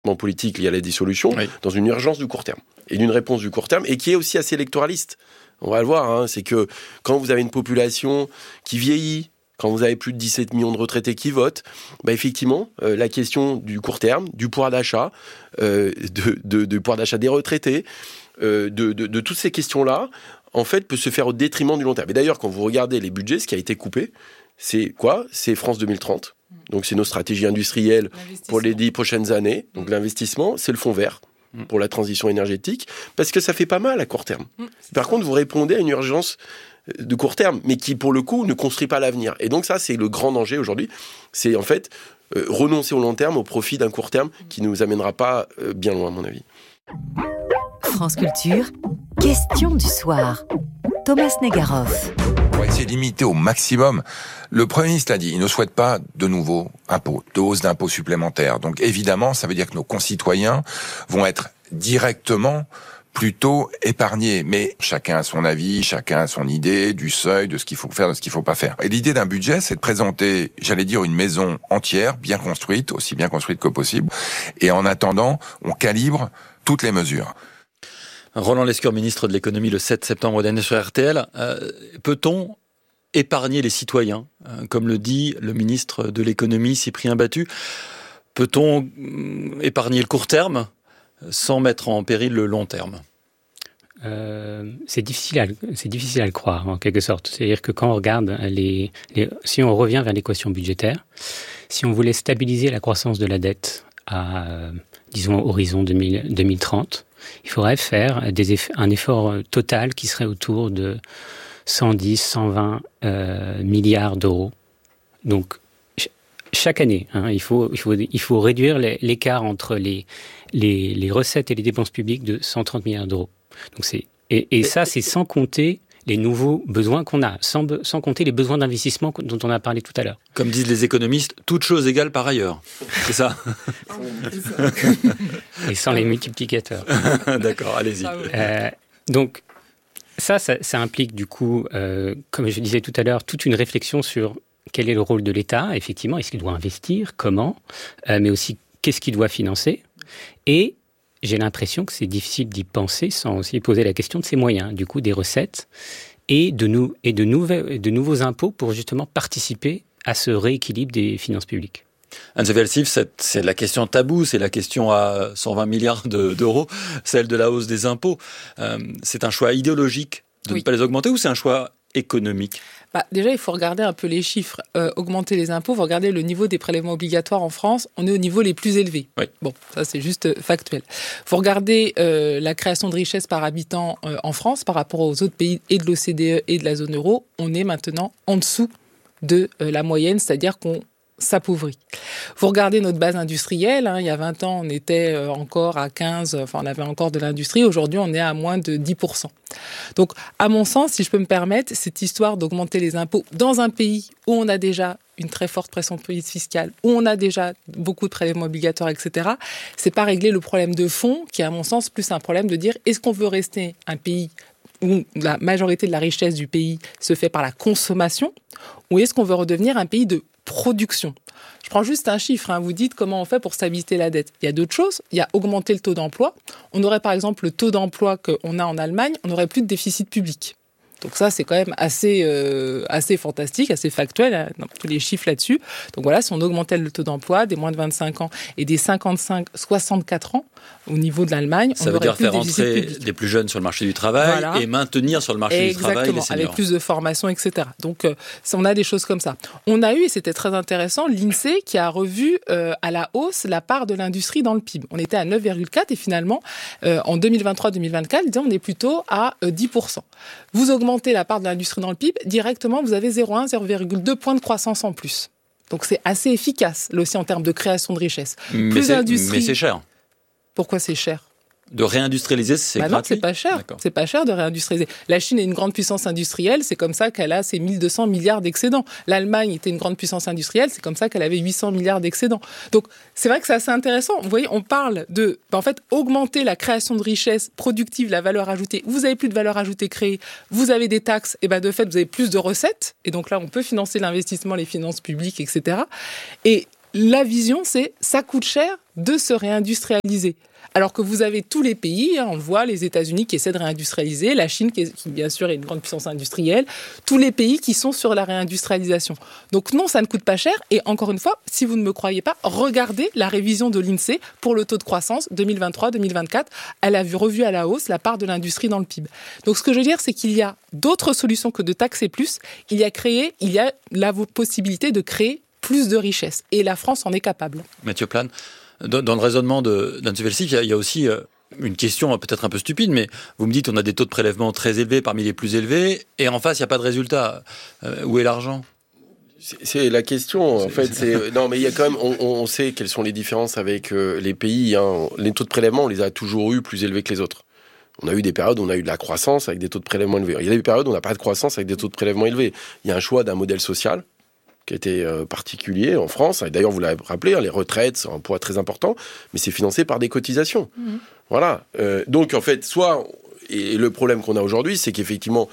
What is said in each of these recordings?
En politique, il y a la dissolution, dans une urgence du court terme, et d'une réponse du court terme, et qui est aussi assez électoraliste. On va le voir, c'est que quand vous avez une population qui vieillit, quand vous avez plus de 17 millions de retraités qui votent, effectivement, la question du court terme, du pouvoir d'achat, du pouvoir d'achat des retraités, de toutes ces questions-là, en fait, peut se faire au détriment du long terme. Et d'ailleurs, quand vous regardez les budgets, ce qui a été coupé, c'est quoi ? C'est France 2030. Donc, c'est nos stratégies industrielles pour les 10 prochaines années. Donc, l'investissement, c'est le fonds vert pour la transition énergétique, parce que ça fait pas mal à court terme. Par contre, vous répondez à une urgence de court terme, mais qui, pour le coup, ne construit pas l'avenir. Et donc, ça, c'est le grand danger aujourd'hui. C'est, en fait, renoncer au long terme au profit d'un court terme qui ne nous amènera pas bien loin, à mon avis. France Culture, question du soir. Thomas Negaroff. On va essayer de limiter au maximum. Le Premier ministre l'a dit, il ne souhaite pas de nouveaux impôts, de hausse d'impôts supplémentaires. Donc évidemment, ça veut dire que nos concitoyens vont être directement plutôt épargnés. Mais chacun a son avis, chacun a son idée du seuil, de ce qu'il faut faire, de ce qu'il faut pas faire. Et l'idée d'un budget, c'est de présenter, j'allais dire, une maison entière, bien construite, aussi bien construite que possible. Et en attendant, on calibre toutes les mesures. Roland Lescure, ministre de l'économie, le 7 septembre dernier sur RTL. Peut-on épargner les citoyens, comme le dit le ministre de l'économie, Cyprien Battu? Peut-on épargner le court terme sans mettre en péril le long terme? C'est difficile à le croire, en quelque sorte. C'est-à-dire que quand on regarde si on revient vers l'équation budgétaire, si on voulait stabiliser la croissance de la dette à, disons, horizon 2030, il faudrait faire un effort total qui serait autour de 110, 120 milliards d'euros. Donc, chaque année, il faut réduire l'écart entre les recettes et les dépenses publiques de 130 milliards d'euros. Donc et ça, c'est sans compter les nouveaux besoins qu'on a, sans compter les besoins d'investissement dont on a parlé tout à l'heure. Comme disent les économistes, toutes choses égales par ailleurs. C'est ça? Et sans les multiplicateurs. D'accord, allez-y. Donc, ça implique du coup, comme je disais tout à l'heure, toute une réflexion sur quel est le rôle de l'État, effectivement, est-ce qu'il doit investir, comment, mais aussi qu'est-ce qu'il doit financer. Et j'ai l'impression que c'est difficile d'y penser sans aussi poser la question de ses moyens, du coup des recettes et de nouveaux impôts pour justement participer à ce rééquilibre des finances publiques. Anne-Sophie Alsif, c'est la question taboue, c'est la question à 120 milliards d'euros, celle de la hausse des impôts. C'est un choix idéologique de ne pas les augmenter ou c'est un choix économique? Déjà, il faut regarder un peu les chiffres. Augmenter les impôts, vous regardez le niveau des prélèvements obligatoires en France, on est au niveau les plus élevés. Oui. Bon, ça c'est juste factuel. Vous regardez la création de richesse par habitant en France par rapport aux autres pays et de l'OCDE et de la zone euro, on est maintenant en dessous de la moyenne, c'est-à-dire qu'on s'appauvrit. Vous regardez notre base industrielle, il y a 20 ans, on était encore à 15, on avait encore de l'industrie. Aujourd'hui, on est à moins de 10%. Donc, à mon sens, si je peux me permettre, cette histoire d'augmenter les impôts dans un pays où on a déjà une très forte pression fiscale, où on a déjà beaucoup de prélèvements obligatoires, etc., c'est pas régler le problème de fond, qui est, à mon sens, plus un problème de dire, est-ce qu'on veut rester un pays où la majorité de la richesse du pays se fait par la consommation, ou est-ce qu'on veut redevenir un pays de production? Je prends juste un chiffre, vous dites comment on fait pour stabiliser la dette. Il y a d'autres choses, il y a augmenter le taux d'emploi. On aurait par exemple le taux d'emploi qu'on a en Allemagne, on n'aurait plus de déficit public. Donc ça, c'est quand même assez fantastique, assez factuel, tous les chiffres là-dessus. Donc voilà, si on augmentait le taux d'emploi des moins de 25 ans et des 55-64 ans au niveau de l'Allemagne, ça veut dire faire rentrer des plus jeunes sur le marché du travail et maintenir sur le marché du travail les seniors. Avec plus de formation, etc. Donc on a des choses comme ça. On a eu, et c'était très intéressant, l'INSEE qui a revu à la hausse la part de l'industrie dans le PIB. On était à 9,4 et finalement, en 2023-2024, on est plutôt à 10%. Vous augmentez la part de l'industrie dans le PIB, directement, vous avez 0,2 points de croissance en plus. Donc, c'est assez efficace, là aussi, en termes de création de richesse. Mais c'est cher. Pourquoi c'est cher ? De réindustrialiser, c'est gratuit. Non, c'est pas cher. D'accord. C'est pas cher de réindustrialiser. La Chine est une grande puissance industrielle, c'est comme ça qu'elle a ses 1200 milliards d'excédents. L'Allemagne était une grande puissance industrielle, c'est comme ça qu'elle avait 800 milliards d'excédents. Donc, c'est vrai que c'est assez intéressant. Vous voyez, on parle de, augmenter la création de richesse productive, la valeur ajoutée. Vous avez plus de valeur ajoutée créée, vous avez des taxes, et de fait, vous avez plus de recettes. Et donc là, on peut financer l'investissement, les finances publiques, etc. Et la vision, c'est ça coûte cher, de se réindustrialiser. Alors que vous avez tous les pays, on le voit, les États-Unis qui essaient de réindustrialiser, la Chine qui bien sûr est une grande puissance industrielle, tous les pays qui sont sur la réindustrialisation. Donc non, ça ne coûte pas cher. Et encore une fois, si vous ne me croyez pas, regardez la révision de l'INSEE pour le taux de croissance 2023-2024. Elle a revu à la hausse la part de l'industrie dans le PIB. Donc ce que je veux dire, c'est qu'il y a d'autres solutions que de taxer plus. Il y a la possibilité de créer plus de richesses. Et la France en est capable. Mathieu Plane, dans le raisonnement d'Anne-Sophie Elsik, il y a aussi une question peut-être un peu stupide, mais vous me dites on a des taux de prélèvement très élevés, parmi les plus élevés, et en face, il n'y a pas de résultat. Où est l'argent ? C'est la question, en fait. Non, mais il y a quand même, on sait quelles sont les différences avec les pays. Hein. Les taux de prélèvement, on les a toujours eu plus élevés que les autres. On a eu des périodes où on a eu de la croissance avec des taux de prélèvement élevés. Il y a des périodes où on n'a pas de croissance avec des taux de prélèvement élevés. Il y a un choix d'un modèle social qui était particulier en France. Et d'ailleurs, vous l'avez rappelé, les retraites, c'est un poids très important, mais c'est financé par des cotisations. Mmh. Voilà. Donc, en fait, et le problème qu'on a aujourd'hui, c'est qu'effectivement,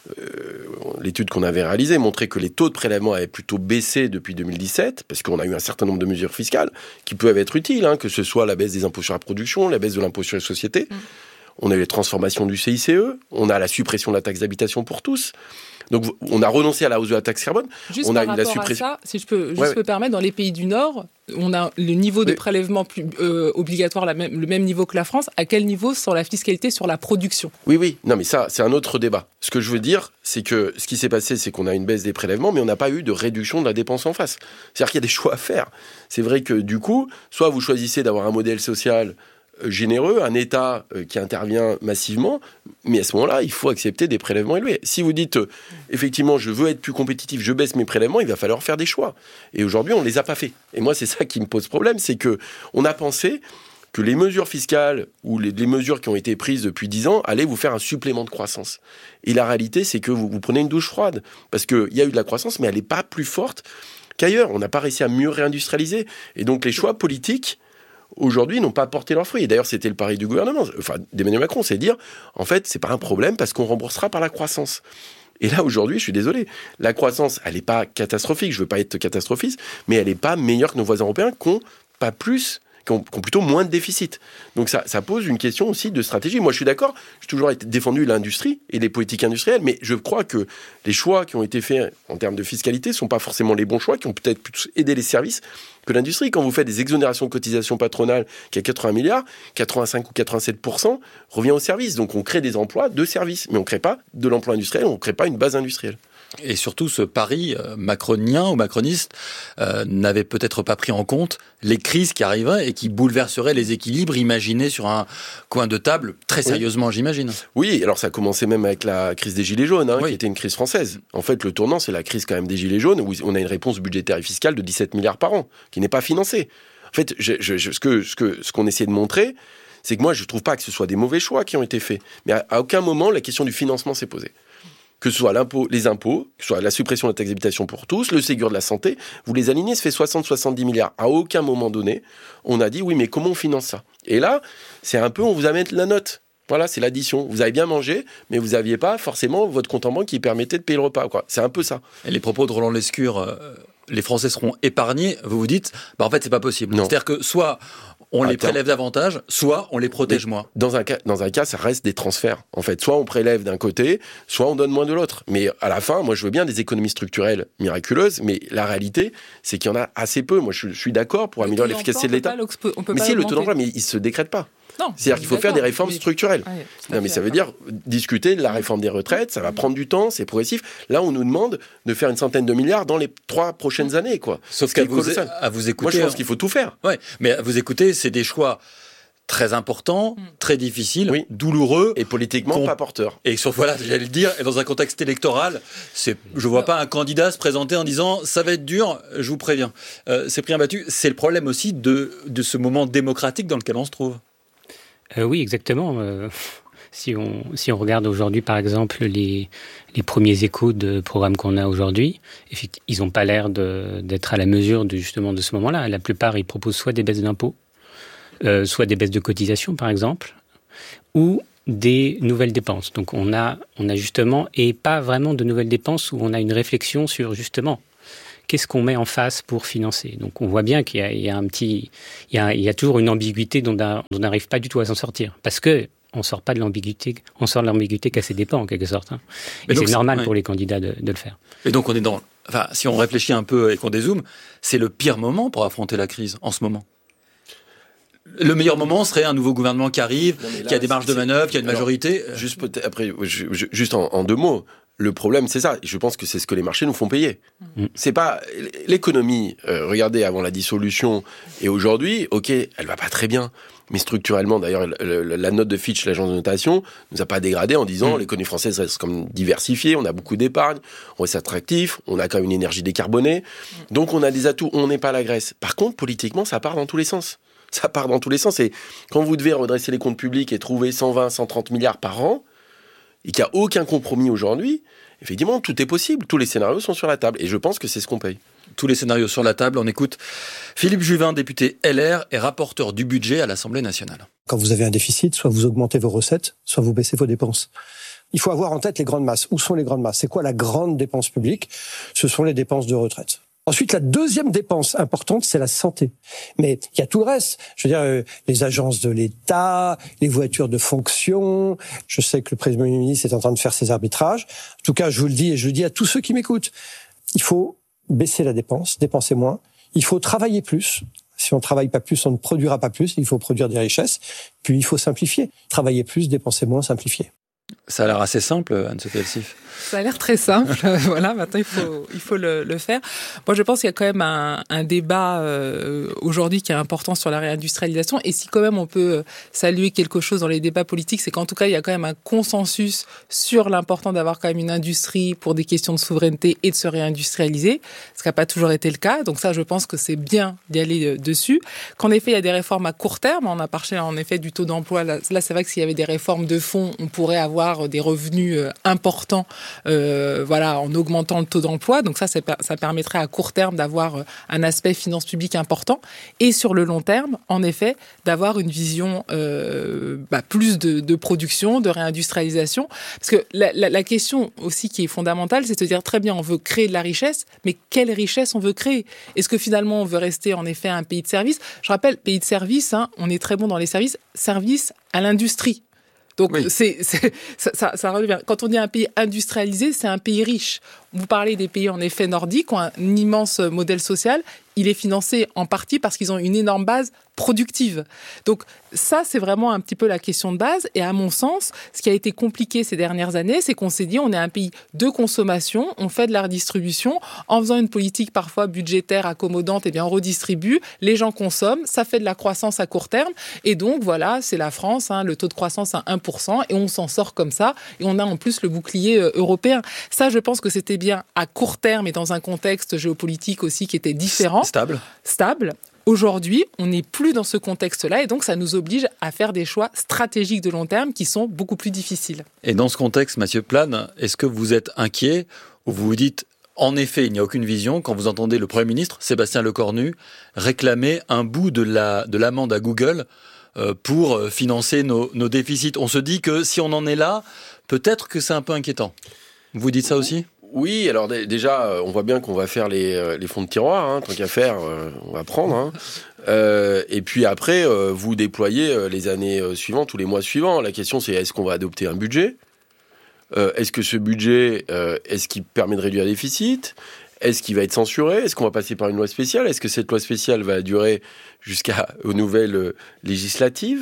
l'étude qu'on avait réalisée montrait que les taux de prélèvement avaient plutôt baissé depuis 2017, parce qu'on a eu un certain nombre de mesures fiscales qui peuvent être utiles, hein, que ce soit la baisse des impôts sur la production, la baisse de l'impôt sur les sociétés. Mmh. On a eu les transformations du CICE, on a la suppression de la taxe d'habitation pour tous. Donc, on a renoncé à la hausse de la taxe carbone. Juste on a par eu la rapport suppression. à ça, si je peux me permettre, dans les pays du Nord, on a le niveau de prélèvement obligatoire, le même niveau que la France. À quel niveau sur la fiscalité sur la production ? Oui. Non, mais ça, c'est un autre débat. Ce que je veux dire, c'est que ce qui s'est passé, c'est qu'on a une baisse des prélèvements, mais on n'a pas eu de réduction de la dépense en face. C'est-à-dire qu'il y a des choix à faire. C'est vrai que, du coup, soit vous choisissez d'avoir un modèle social généreux, un État qui intervient massivement, mais à ce moment-là, il faut accepter des prélèvements élevés. Si vous dites, effectivement, je veux être plus compétitif, je baisse mes prélèvements, il va falloir faire des choix. Et aujourd'hui, on ne les a pas fait. Et moi, c'est ça qui me pose problème, c'est qu'on a pensé que les mesures fiscales ou les mesures qui ont été prises depuis 10 ans allaient vous faire un supplément de croissance. Et la réalité, c'est que vous prenez une douche froide. Parce qu'il y a eu de la croissance, mais elle n'est pas plus forte qu'ailleurs. On n'a pas réussi à mieux réindustrialiser. Et donc, les choix politiques aujourd'hui, n'ont pas porté leurs fruits. Et d'ailleurs, c'était le pari du gouvernement, d'Emmanuel Macron, c'est de dire, en fait, c'est pas un problème parce qu'on remboursera par la croissance. Et là, aujourd'hui, je suis désolé, la croissance, elle n'est pas catastrophique, je veux pas être catastrophiste, mais elle n'est pas meilleure que nos voisins européens qui ont plutôt moins de déficit. Donc ça pose une question aussi de stratégie. Moi, je suis d'accord, j'ai toujours défendu l'industrie et les politiques industrielles, mais je crois que les choix qui ont été faits en termes de fiscalité ne sont pas forcément les bons choix, qui ont peut-être plus aidé les services que l'industrie. Quand vous faites des exonérations de cotisations patronales qui a 80 milliards, 85 ou 87% revient aux services. Donc on crée des emplois de services, mais on ne crée pas de l'emploi industriel, on ne crée pas une base industrielle. Et surtout, ce pari macronien ou macroniste n'avait peut-être pas pris en compte les crises qui arriveraient et qui bouleverseraient les équilibres imaginés sur un coin de table, très sérieusement, j'imagine. Oui, alors ça a commencé même avec la crise des Gilets jaunes, qui était une crise française. En fait, le tournant, c'est la crise quand même des Gilets jaunes, où on a une réponse budgétaire et fiscale de 17 milliards par an, qui n'est pas financée. En fait, ce qu'on essayait de montrer, c'est que moi, je ne trouve pas que ce soit des mauvais choix qui ont été faits. Mais à aucun moment, la question du financement s'est posée. Que ce soit les impôts, que ce soit la suppression de la taxe d'habitation pour tous, le Ségur de la santé, vous les alignez, ça fait 60-70 milliards. À aucun moment donné, on a dit, oui, mais comment on finance ça ? Et là, c'est un peu, on vous amène la note. Voilà, c'est l'addition. Vous avez bien mangé, mais vous n'aviez pas forcément votre compte en banque qui permettait de payer le repas, quoi. C'est un peu ça. Et les propos de Roland Lescure, les Français seront épargnés, vous vous dites, en fait, c'est pas possible. Non. C'est-à-dire que soit on les prélève davantage, soit on les protège moins. Dans un cas, ça reste des transferts. En fait, soit on prélève d'un côté, soit on donne moins de l'autre. Mais à la fin, moi, je veux bien des économies structurelles miraculeuses, mais la réalité, c'est qu'il y en a assez peu. Moi, je suis d'accord pour améliorer l'efficacité de l'État. Mais si, le taux d'emploi, mais il se décrète pas. Non, c'est-à-dire qu'il faut faire des réformes structurelles. Oui, non, mais ça veut dire discuter de la réforme des retraites, ça va prendre du temps, c'est progressif. Là, on nous demande de faire une centaine de milliards dans les 3 prochaines années, quoi. Sauf qu'à vous écouter... Moi, je pense qu'il faut tout faire. Ouais, mais à vous écouter, c'est des choix très importants, très difficiles, douloureux. Et politiquement pas porteurs. Et voilà, j'allais le dire, et dans un contexte électoral, je vois pas un candidat se présenter en disant « ça va être dur, je vous préviens ». Cyprien Battu, c'est le problème aussi de ce moment démocratique dans lequel on se trouve. Oui, exactement. Si on regarde aujourd'hui, par exemple, les premiers échos de programmes qu'on a aujourd'hui, ils n'ont pas l'air d'être à la mesure justement de ce moment-là. La plupart, ils proposent soit des baisses d'impôts, soit des baisses de cotisations, par exemple, ou des nouvelles dépenses. Donc on a justement, et pas vraiment de nouvelles dépenses où on a une réflexion sur justement qu'est-ce qu'on met en face pour financer. Donc on voit bien qu'il y a toujours une ambiguïté dont on n'arrive pas du tout à s'en sortir. Parce que on sort pas de l'ambiguïté, on sort de l'ambiguïté qu'à ses dépens en quelque sorte. Hein. Et donc, c'est normal pour les candidats de le faire. Et donc on est si on réfléchit un peu et qu'on dézoome, c'est le pire moment pour affronter la crise en ce moment. Le meilleur moment serait un nouveau gouvernement qui arrive, qui a des marges de manœuvre, qui a une majorité. Juste peut-être après, juste en 2 mots. Le problème, c'est ça. Je pense que c'est ce que les marchés nous font payer. C'est pas l'économie. Regardez, avant la dissolution et aujourd'hui, ok, elle va pas très bien, mais structurellement, d'ailleurs, la note de Fitch, l'agence de notation, nous a pas dégradé en disant l'économie française reste comme diversifiée, on a beaucoup d'épargne, on reste attractif, on a quand même une énergie décarbonée, donc on a des atouts. On n'est pas la Grèce. Par contre, politiquement, ça part dans tous les sens. Ça part dans tous les sens. Et quand vous devez redresser les comptes publics et trouver 120, 130 milliards par an, et qu'il n'y a aucun compromis aujourd'hui, effectivement, tout est possible. Tous les scénarios sont sur la table. Et je pense que c'est ce qu'on paye. Tous les scénarios sur la table. On écoute Philippe Juvin, député LR et rapporteur du budget à l'Assemblée nationale. Quand vous avez un déficit, soit vous augmentez vos recettes, soit vous baissez vos dépenses. Il faut avoir en tête les grandes masses. Où sont les grandes masses ? C'est quoi la grande dépense publique ? Ce sont les dépenses de retraite. Ensuite, la deuxième dépense importante, c'est la santé. Mais il y a tout le reste. Je veux dire, les agences de l'État, les voitures de fonction. Je sais que le Premier ministre est en train de faire ses arbitrages. En tout cas, je vous le dis et je le dis à tous ceux qui m'écoutent. Il faut baisser la dépense, dépenser moins. Il faut travailler plus. Si on ne travaille pas plus, on ne produira pas plus. Il faut produire des richesses. Puis il faut simplifier. Travailler plus, dépenser moins, simplifier. Ça a l'air assez simple, Anne-Sophie Elsif. Ça a l'air très simple. Voilà, maintenant il faut le faire. Moi, je pense qu'il y a quand même un débat aujourd'hui qui est important sur la réindustrialisation. Et si quand même on peut saluer quelque chose dans les débats politiques, c'est qu'en tout cas il y a quand même un consensus sur l'important d'avoir quand même une industrie pour des questions de souveraineté et de se réindustrialiser, ce qui n'a pas toujours été le cas. Donc ça, je pense que c'est bien d'y aller dessus. Qu'en effet, il y a des réformes à court terme. On a parlé en effet du taux d'emploi. Là, c'est vrai que s'il y avait des réformes de fond, on pourrait avoir des revenus importants en augmentant le taux d'emploi. Donc ça permettrait à court terme d'avoir un aspect finance publique important. Et sur le long terme, en effet, d'avoir une vision plus de production, de réindustrialisation. Parce que la question aussi qui est fondamentale, c'est de se dire très bien, on veut créer de la richesse, mais quelle richesse on veut créer ? Est-ce que finalement on veut rester en effet un pays de service ? Je rappelle, pays de service, on est très bon dans les services à l'industrie. Donc, oui. Ça relève. Quand on dit un pays industrialisé, c'est un pays riche. Vous parlez des pays, en effet, nordiques, qui ont un immense modèle social. Il est financé en partie parce qu'ils ont une énorme base productive. Donc, ça, c'est vraiment un petit peu la question de base. Et à mon sens, ce qui a été compliqué ces dernières années, c'est qu'on s'est dit, on est un pays de consommation, on fait de la redistribution. En faisant une politique parfois budgétaire accommodante, eh bien, on redistribue, les gens consomment, ça fait de la croissance à court terme. Et donc, voilà, c'est la France, le taux de croissance à 1%, et on s'en sort comme ça. Et on a en plus le bouclier européen. Ça, je pense que c'était bien à court terme et dans un contexte géopolitique aussi qui était différent. Stable. Aujourd'hui, on n'est plus dans ce contexte-là et donc ça nous oblige à faire des choix stratégiques de long terme qui sont beaucoup plus difficiles. Et dans ce contexte, Mathieu Plane, est-ce que vous êtes inquiet ou vous vous dites, en effet, il n'y a aucune vision quand vous entendez le Premier ministre, Sébastien Lecornu, réclamer un bout de l'amende à Google pour financer nos déficits ? On se dit que si on en est là, peut-être que c'est un peu inquiétant. Vous dites ça aussi ? Oui, alors déjà, on voit bien qu'on va faire les fonds de tiroir, tant qu'à faire, on va prendre. Et puis après, vous déployez les années suivantes ou les mois suivants. La question, c'est est-ce qu'on va adopter un budget ? Est-ce que ce budget, est-ce qu'il permet de réduire le déficit ? Est-ce qu'il va être censuré ? Est-ce qu'on va passer par une loi spéciale ? Est-ce que cette loi spéciale va durer jusqu'aux nouvelles législatives ?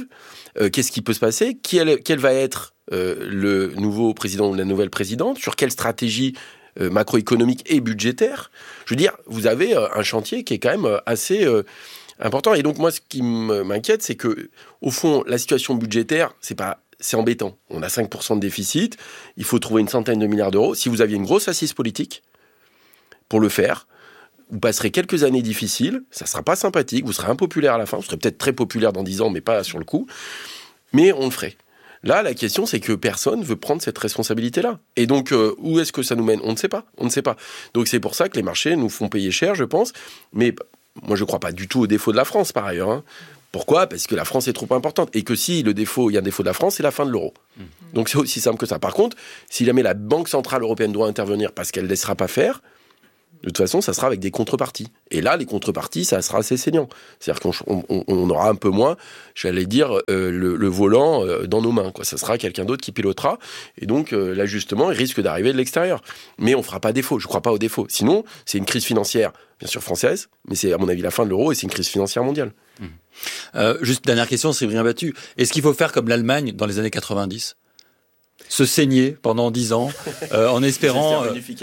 Qu'est-ce qui peut se passer ? Quel va être le nouveau président ou la nouvelle présidente ? Sur quelle stratégie macroéconomique et budgétaire ? Je veux dire, vous avez un chantier qui est quand même assez important. Et donc moi, ce qui m'inquiète, c'est que au fond, la situation budgétaire, c'est embêtant. On a 5% de déficit. Il faut trouver une centaine de milliards d'euros. Si vous aviez une grosse assise politique pour le faire, vous passerez quelques années difficiles. Ça ne sera pas sympathique. Vous serez impopulaire à la fin. Vous serez peut-être très populaire dans 10 ans, mais pas sur le coup. Mais on le ferait. Là, la question, c'est que personne ne veut prendre cette responsabilité-là. Et donc, où est-ce que ça nous mène ? On ne sait pas. Donc, c'est pour ça que les marchés nous font payer cher, je pense. Mais moi, je ne crois pas du tout au défaut de la France, par ailleurs. Pourquoi ? Parce que la France est trop importante. Et que si il y a un défaut de la France, c'est la fin de l'euro. Donc, c'est aussi simple que ça. Par contre, si jamais la Banque Centrale Européenne doit intervenir parce qu'elle ne laissera pas faire, De toute façon, ça sera avec des contreparties. Et là, les contreparties, ça sera assez saignant. C'est-à-dire qu'on aura un peu moins, j'allais dire, le volant dans nos mains, quoi. Ça sera quelqu'un d'autre qui pilotera. Et donc, l'ajustement, il risque d'arriver de l'extérieur. Mais on ne fera pas défaut. Je ne crois pas au défaut. Sinon, c'est une crise financière, bien sûr française, mais c'est, à mon avis, la fin de l'euro et c'est une crise financière mondiale. Juste dernière question, Séverien Battu. Est-ce qu'il faut faire comme l'Allemagne dans les années 90 ? Se saigner pendant 10 ans en espérant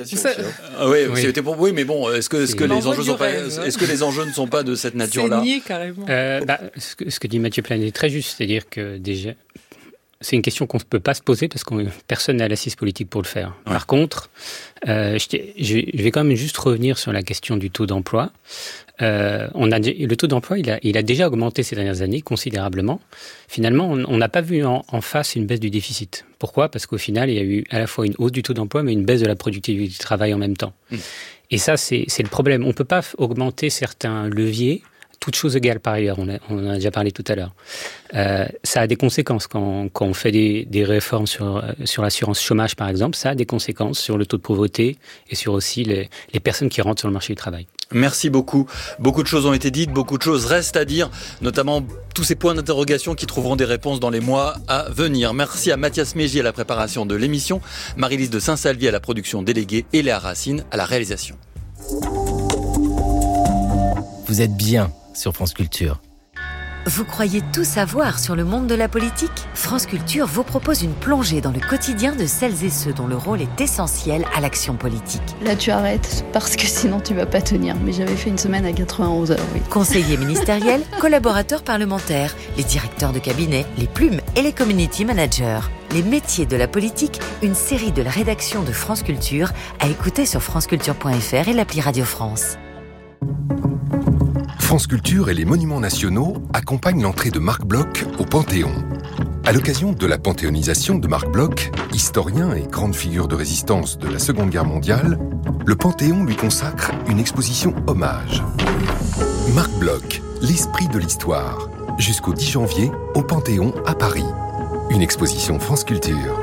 oui, mais bon, est-ce que les enjeux ne sont pas de cette nature-là? Saigner carrément. Ce que dit Mathieu Plan est très juste, c'est-à-dire que déjà c'est une question qu'on ne peut pas se poser parce que personne n'a l'assise politique pour le faire. Ouais. Par contre, je vais quand même juste revenir sur la question du taux d'emploi. Le taux d'emploi, il a déjà augmenté ces dernières années considérablement. Finalement, on n'a pas vu en face une baisse du déficit. Pourquoi ? Parce qu'au final, il y a eu à la fois une hausse du taux d'emploi, mais une baisse de la productivité du travail en même temps. Et ça, c'est le problème. On ne peut pas augmenter certains leviers, toutes choses égales par ailleurs, on en a déjà parlé tout à l'heure. Ça a des conséquences. Quand on fait des réformes sur l'assurance chômage, par exemple, ça a des conséquences sur le taux de pauvreté et sur aussi les personnes qui rentrent sur le marché du travail. Merci beaucoup. Beaucoup de choses ont été dites, beaucoup de choses restent à dire, notamment tous ces points d'interrogation qui trouveront des réponses dans les mois à venir. Merci à Mathias Mégy à la préparation de l'émission, Marie-Lise de Saint-Salvi à la production déléguée et Léa Racine à la réalisation. Vous êtes bien sur France Culture. Vous croyez tout savoir sur le monde de la politique ? France Culture vous propose une plongée dans le quotidien de celles et ceux dont le rôle est essentiel à l'action politique. Là, tu arrêtes, parce que sinon tu vas pas tenir. Mais j'avais fait une semaine à 91 heures, oui. Conseillers ministériels, collaborateurs parlementaires, les directeurs de cabinet, les plumes et les community managers. Les métiers de la politique, une série de la rédaction de France Culture à écouter sur franceculture.fr et l'appli Radio France. France Culture et les Monuments Nationaux accompagnent l'entrée de Marc Bloch au Panthéon. À l'occasion de la panthéonisation de Marc Bloch, historien et grande figure de résistance de la Seconde Guerre mondiale, le Panthéon lui consacre une exposition hommage. Marc Bloch, l'esprit de l'histoire, jusqu'au 10 janvier au Panthéon à Paris. Une exposition France Culture.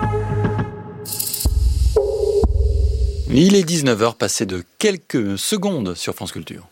Il est 19h, passé de quelques secondes sur France Culture.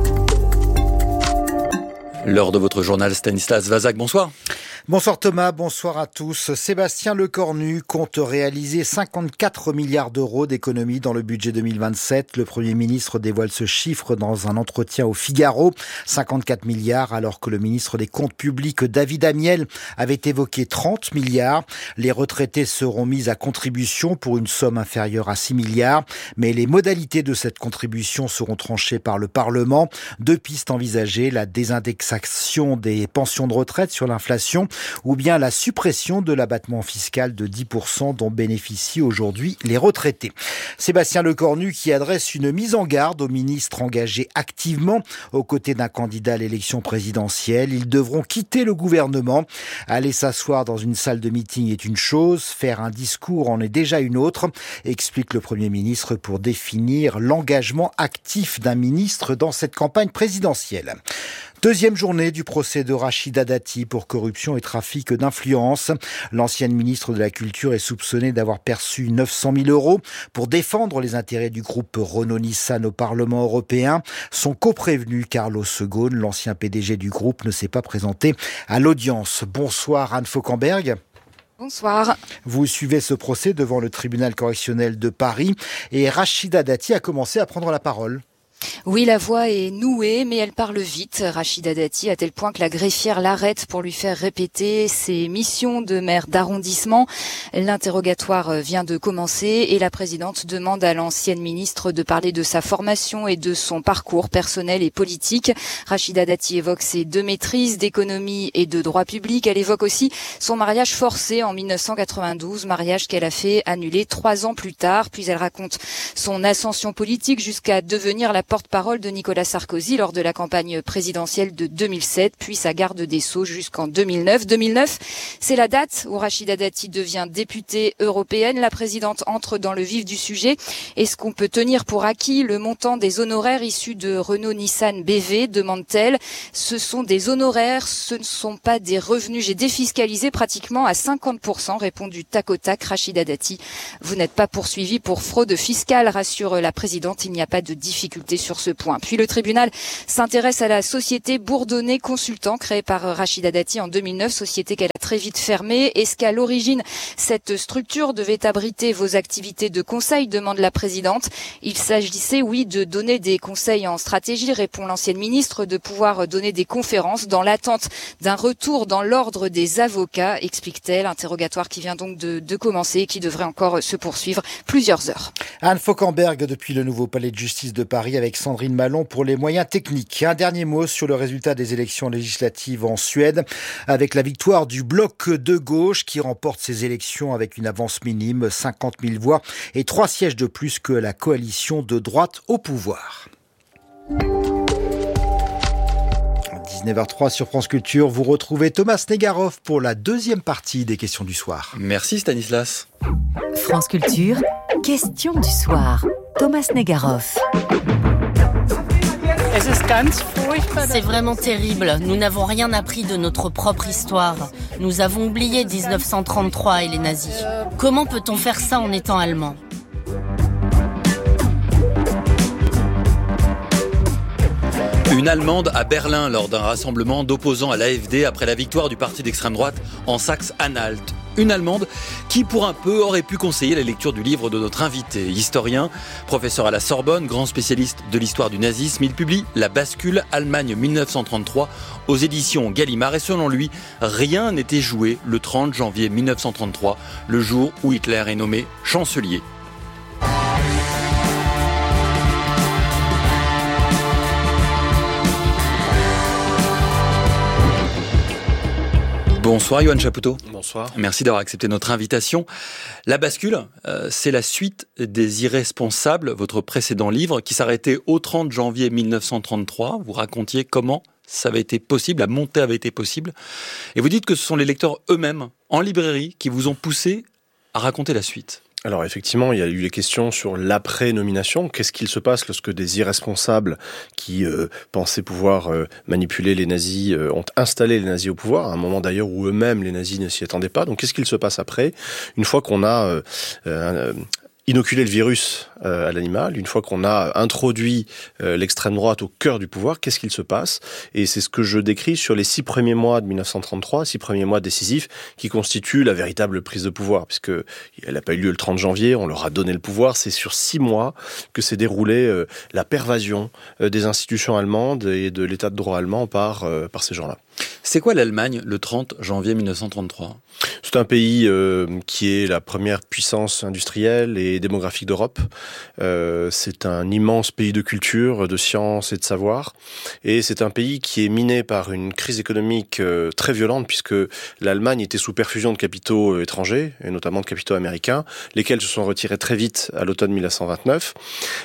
L'heure de votre journal, Stanislas Vazak, bonsoir. Bonsoir Thomas, bonsoir à tous. Sébastien Lecornu compte réaliser 54 milliards d'euros d'économies dans le budget 2027. Le Premier ministre dévoile ce chiffre dans un entretien au Figaro. 54 milliards alors que le ministre des Comptes publics, David Amiel, avait évoqué 30 milliards. Les retraités seront mis à contribution pour une somme inférieure à 6 milliards. Mais les modalités de cette contribution seront tranchées par le Parlement. 2 pistes envisagées, la désindexation des pensions de retraite sur l'inflation ou bien la suppression de l'abattement fiscal de 10% dont bénéficient aujourd'hui les retraités. Sébastien Lecornu qui adresse une mise en garde aux ministres engagés activement aux côtés d'un candidat à l'élection présidentielle. Ils devront quitter le gouvernement. Aller s'asseoir dans une salle de meeting est une chose, faire un discours en est déjà une autre, explique le Premier ministre pour définir l'engagement actif d'un ministre dans cette campagne présidentielle. Deuxième journée du procès de Rachida Dati pour corruption et trafic d'influence. L'ancienne ministre de la Culture est soupçonnée d'avoir perçu 900 000 euros pour défendre les intérêts du groupe Renault-Nissan au Parlement européen. Son coprévenu, Carlos Ghosn, l'ancien PDG du groupe, ne s'est pas présenté à l'audience. Bonsoir Anne Fauquemberg. Bonsoir. Vous suivez ce procès devant le tribunal correctionnel de Paris et Rachida Dati a commencé à prendre la parole. Oui, la voix est nouée, mais elle parle vite, Rachida Dati, à tel point que la greffière l'arrête pour lui faire répéter ses missions de maire d'arrondissement. L'interrogatoire vient de commencer et la présidente demande à l'ancienne ministre de parler de sa formation et de son parcours personnel et politique. Rachida Dati évoque ses 2 maîtrises d'économie et de droit public. Elle évoque aussi son mariage forcé en 1992, mariage qu'elle a fait annuler 3 ans plus tard. Puis elle raconte son ascension politique jusqu'à devenir la porte-parole porte-parole de Nicolas Sarkozy lors de la campagne présidentielle de 2007, puis sa garde des Sceaux jusqu'en 2009. 2009, c'est la date où Rachida Dati devient députée européenne. La présidente entre dans le vif du sujet. Est-ce qu'on peut tenir pour acquis le montant des honoraires issus de Renault-Nissan BV, demande-t-elle. Ce sont des honoraires, ce ne sont pas des revenus. J'ai défiscalisé pratiquement à 50%, répond du tac au tac Rachida Dati. Vous n'êtes pas poursuivi pour fraude fiscale, rassure la présidente. Il n'y a pas de difficulté sur ce point. Puis le tribunal s'intéresse à la société Bourdonnais Consultant, créée par Rachida Dati en 2009, société qu'elle a très vite fermée. Est-ce qu'à l'origine, cette structure devait abriter vos activités de conseil, demande la présidente. Il s'agissait, oui, de donner des conseils en stratégie, répond l'ancienne ministre, de pouvoir donner des conférences dans l'attente d'un retour dans l'ordre des avocats, explique-t-elle. Interrogatoire qui vient donc de commencer et qui devrait encore se poursuivre plusieurs heures. Anne Fauquemberg depuis le nouveau palais de justice de Paris avec Sandrine Malon pour les moyens techniques. Un dernier mot sur le résultat des élections législatives en Suède avec la victoire du bloc de gauche qui remporte ces élections avec une avance minime, 50 000 voix et 3 sièges de plus que la coalition de droite au pouvoir. 19h03 sur France Culture, vous retrouvez Thomas Negaroff pour la deuxième partie des questions du soir. Merci Stanislas. France Culture, questions du soir. Thomas Negaroff. C'est vraiment terrible. Nous n'avons rien appris de notre propre histoire. Nous avons oublié 1933 et les nazis. Comment peut-on faire ça en étant allemand ? Une Allemande à Berlin lors d'un rassemblement d'opposants à l'AfD après la victoire du parti d'extrême droite en Saxe-Anhalt. Une Allemande qui, pour un peu, aurait pu conseiller la lecture du livre de notre invité. Historien, professeur à la Sorbonne, grand spécialiste de l'histoire du nazisme, il publie La bascule Allemagne 1933 aux éditions Gallimard. Et selon lui, rien n'était joué le 30 janvier 1933, le jour où Hitler est nommé chancelier. Bonsoir Yoann Chapoutot. Bonsoir. Merci d'avoir accepté notre invitation. La bascule, c'est la suite des Irresponsables, votre précédent livre, qui s'arrêtait au 30 janvier 1933. Vous racontiez comment ça avait été possible, la montée avait été possible. Et vous dites que ce sont les lecteurs eux-mêmes, en librairie, qui vous ont poussé à raconter la suite. Alors effectivement, il y a eu les questions sur l'après-nomination. Qu'est-ce qu'il se passe lorsque des irresponsables qui pensaient pouvoir manipuler les nazis ont installé les nazis au pouvoir, à un moment d'ailleurs où eux-mêmes, les nazis, ne s'y attendaient pas. Donc qu'est-ce qu'il se passe après, une fois qu'on a inoculer le virus à l'animal, une fois qu'on a introduit l'extrême droite au cœur du pouvoir, qu'est-ce qu'il se passe ? Et c'est ce que je décris sur les 6 premiers mois de 1933, 6 premiers mois décisifs, qui constituent la véritable prise de pouvoir, puisque elle n'a pas eu lieu le 30 janvier, on leur a donné le pouvoir, c'est sur 6 mois que s'est déroulée la pervasion des institutions allemandes et de l'état de droit allemand par ces gens-là. C'est quoi l'Allemagne le 30 janvier 1933 ? C'est un pays qui est la première puissance industrielle et démographique d'Europe. C'est un immense pays de culture, de science et de savoir. Et c'est un pays qui est miné par une crise économique très violente, puisque l'Allemagne était sous perfusion de capitaux étrangers, et notamment de capitaux américains, lesquels se sont retirés très vite à l'automne 1929.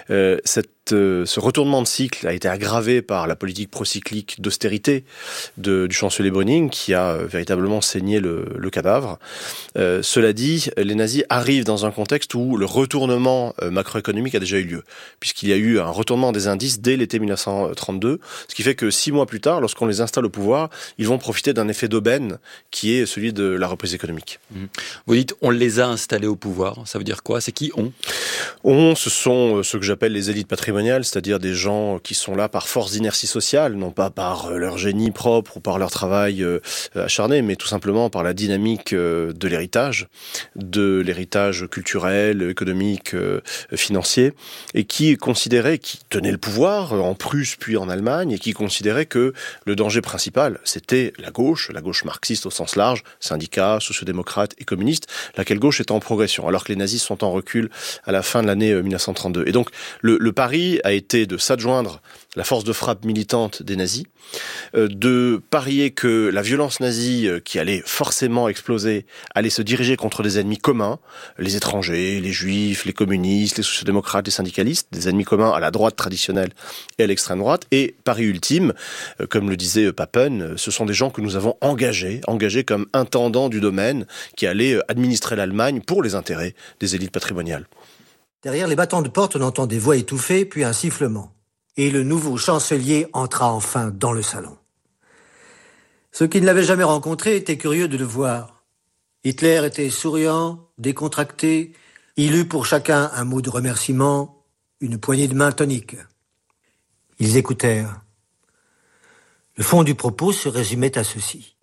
Ce retournement de cycle a été aggravé par la politique procyclique d'austérité du chancelier Brüning, qui a véritablement saigné le cadavre. Cela dit, les nazis arrivent dans un contexte où le retournement macroéconomique a déjà eu lieu, puisqu'il y a eu un retournement des indices dès l'été 1932, ce qui fait que 6 mois plus tard, lorsqu'on les installe au pouvoir, ils vont profiter d'un effet d'aubaine qui est celui de la reprise économique. Vous dites on les a installés au pouvoir, ça veut dire quoi ? C'est qui on ? On, ce sont ceux que j'appelle les élites patrimoniales, c'est-à-dire des gens qui sont là par force d'inertie sociale, non pas par leur génie propre ou par leur travail acharné, mais tout simplement par la dynamique de l'héritage culturel, économique, financier, et qui tenaient le pouvoir en Prusse puis en Allemagne, et qui considéraient que le danger principal, c'était la gauche marxiste au sens large, syndicats, sociodémocrates et communistes, laquelle gauche est en progression, alors que les nazis sont en recul à la fin de l'année 1932. Et donc, le pari pari a été de s'adjoindre la force de frappe militante des nazis, de parier que la violence nazie qui allait forcément exploser allait se diriger contre des ennemis communs, les étrangers, les juifs, les communistes, les sociodémocrates, les syndicalistes, des ennemis communs à la droite traditionnelle et à l'extrême droite. Et pari ultime, comme le disait Papen, ce sont des gens que nous avons engagés comme intendants du domaine qui allaient administrer l'Allemagne pour les intérêts des élites patrimoniales. Derrière les battants de porte, on entend des voix étouffées, puis un sifflement. Et le nouveau chancelier entra enfin dans le salon. Ceux qui ne l'avaient jamais rencontré étaient curieux de le voir. Hitler était souriant, décontracté. Il eut pour chacun un mot de remerciement, une poignée de main tonique. Ils écoutèrent. Le fond du propos se résumait à ceci.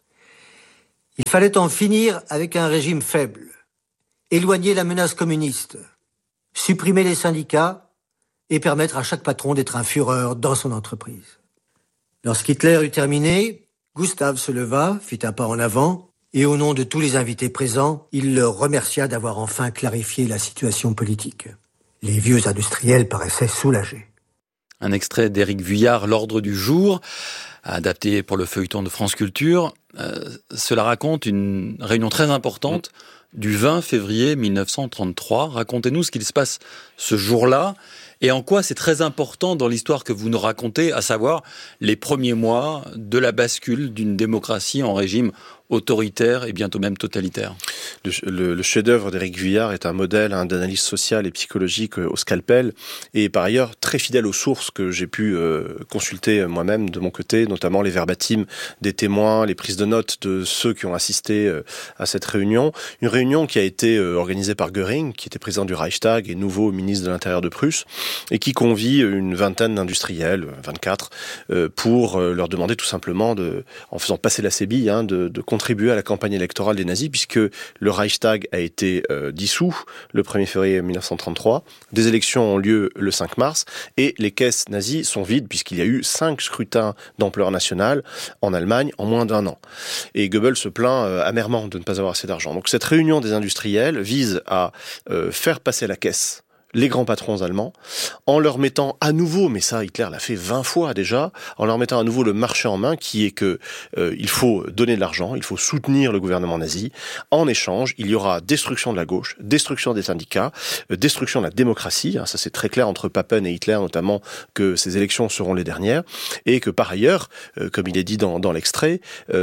Il fallait en finir avec un régime faible, éloigner la menace communiste, supprimer les syndicats et permettre à chaque patron d'être un Führer dans son entreprise. Lorsqu'Hitler eut terminé, Gustave se leva, fit un pas en avant, et au nom de tous les invités présents, il leur remercia d'avoir enfin clarifié la situation politique. Les vieux industriels paraissaient soulagés. Un extrait d'Éric Vuillard, L'Ordre du jour, adapté pour le feuilleton de France Culture. Cela raconte une réunion très importante du 20 février 1933. Racontez-nous ce qu'il se passe ce jour-là et en quoi c'est très important dans l'histoire que vous nous racontez, à savoir les premiers mois de la bascule d'une démocratie en régime autoritaire et bientôt même totalitaire. Le chef-d'œuvre d'Éric Vuillard est un modèle d'analyse sociale et psychologique au scalpel et par ailleurs très fidèle aux sources que j'ai pu consulter moi-même de mon côté, notamment les verbatims des témoins, les prises de notes de ceux qui ont assisté à cette réunion. Une réunion qui a été organisée par Göring, qui était président du Reichstag et nouveau ministre de l'Intérieur de Prusse, et qui convie une vingtaine d'industriels, 24, pour leur demander tout simplement, en faisant passer la sébille, de contribuer à la campagne électorale des nazis, puisque le Reichstag a été dissous le 1er février 1933, des élections ont lieu le 5 mars, et les caisses nazies sont vides, puisqu'il y a eu 5 scrutins d'ampleur nationale en Allemagne en moins d'un an. Et Goebbels se plaint amèrement de ne pas avoir assez d'argent. Donc cette réunion des industriels vise à faire passer la caisse les grands patrons allemands, en leur mettant à nouveau, mais ça Hitler l'a fait 20 fois déjà, en leur mettant à nouveau le marché en main, qui est que il faut donner de l'argent, il faut soutenir le gouvernement nazi. En échange, il y aura destruction de la gauche, destruction des syndicats, destruction de la démocratie. Ça c'est très clair entre Papen et Hitler, notamment que ces élections seront les dernières, et que par ailleurs, comme il est dit dans l'extrait,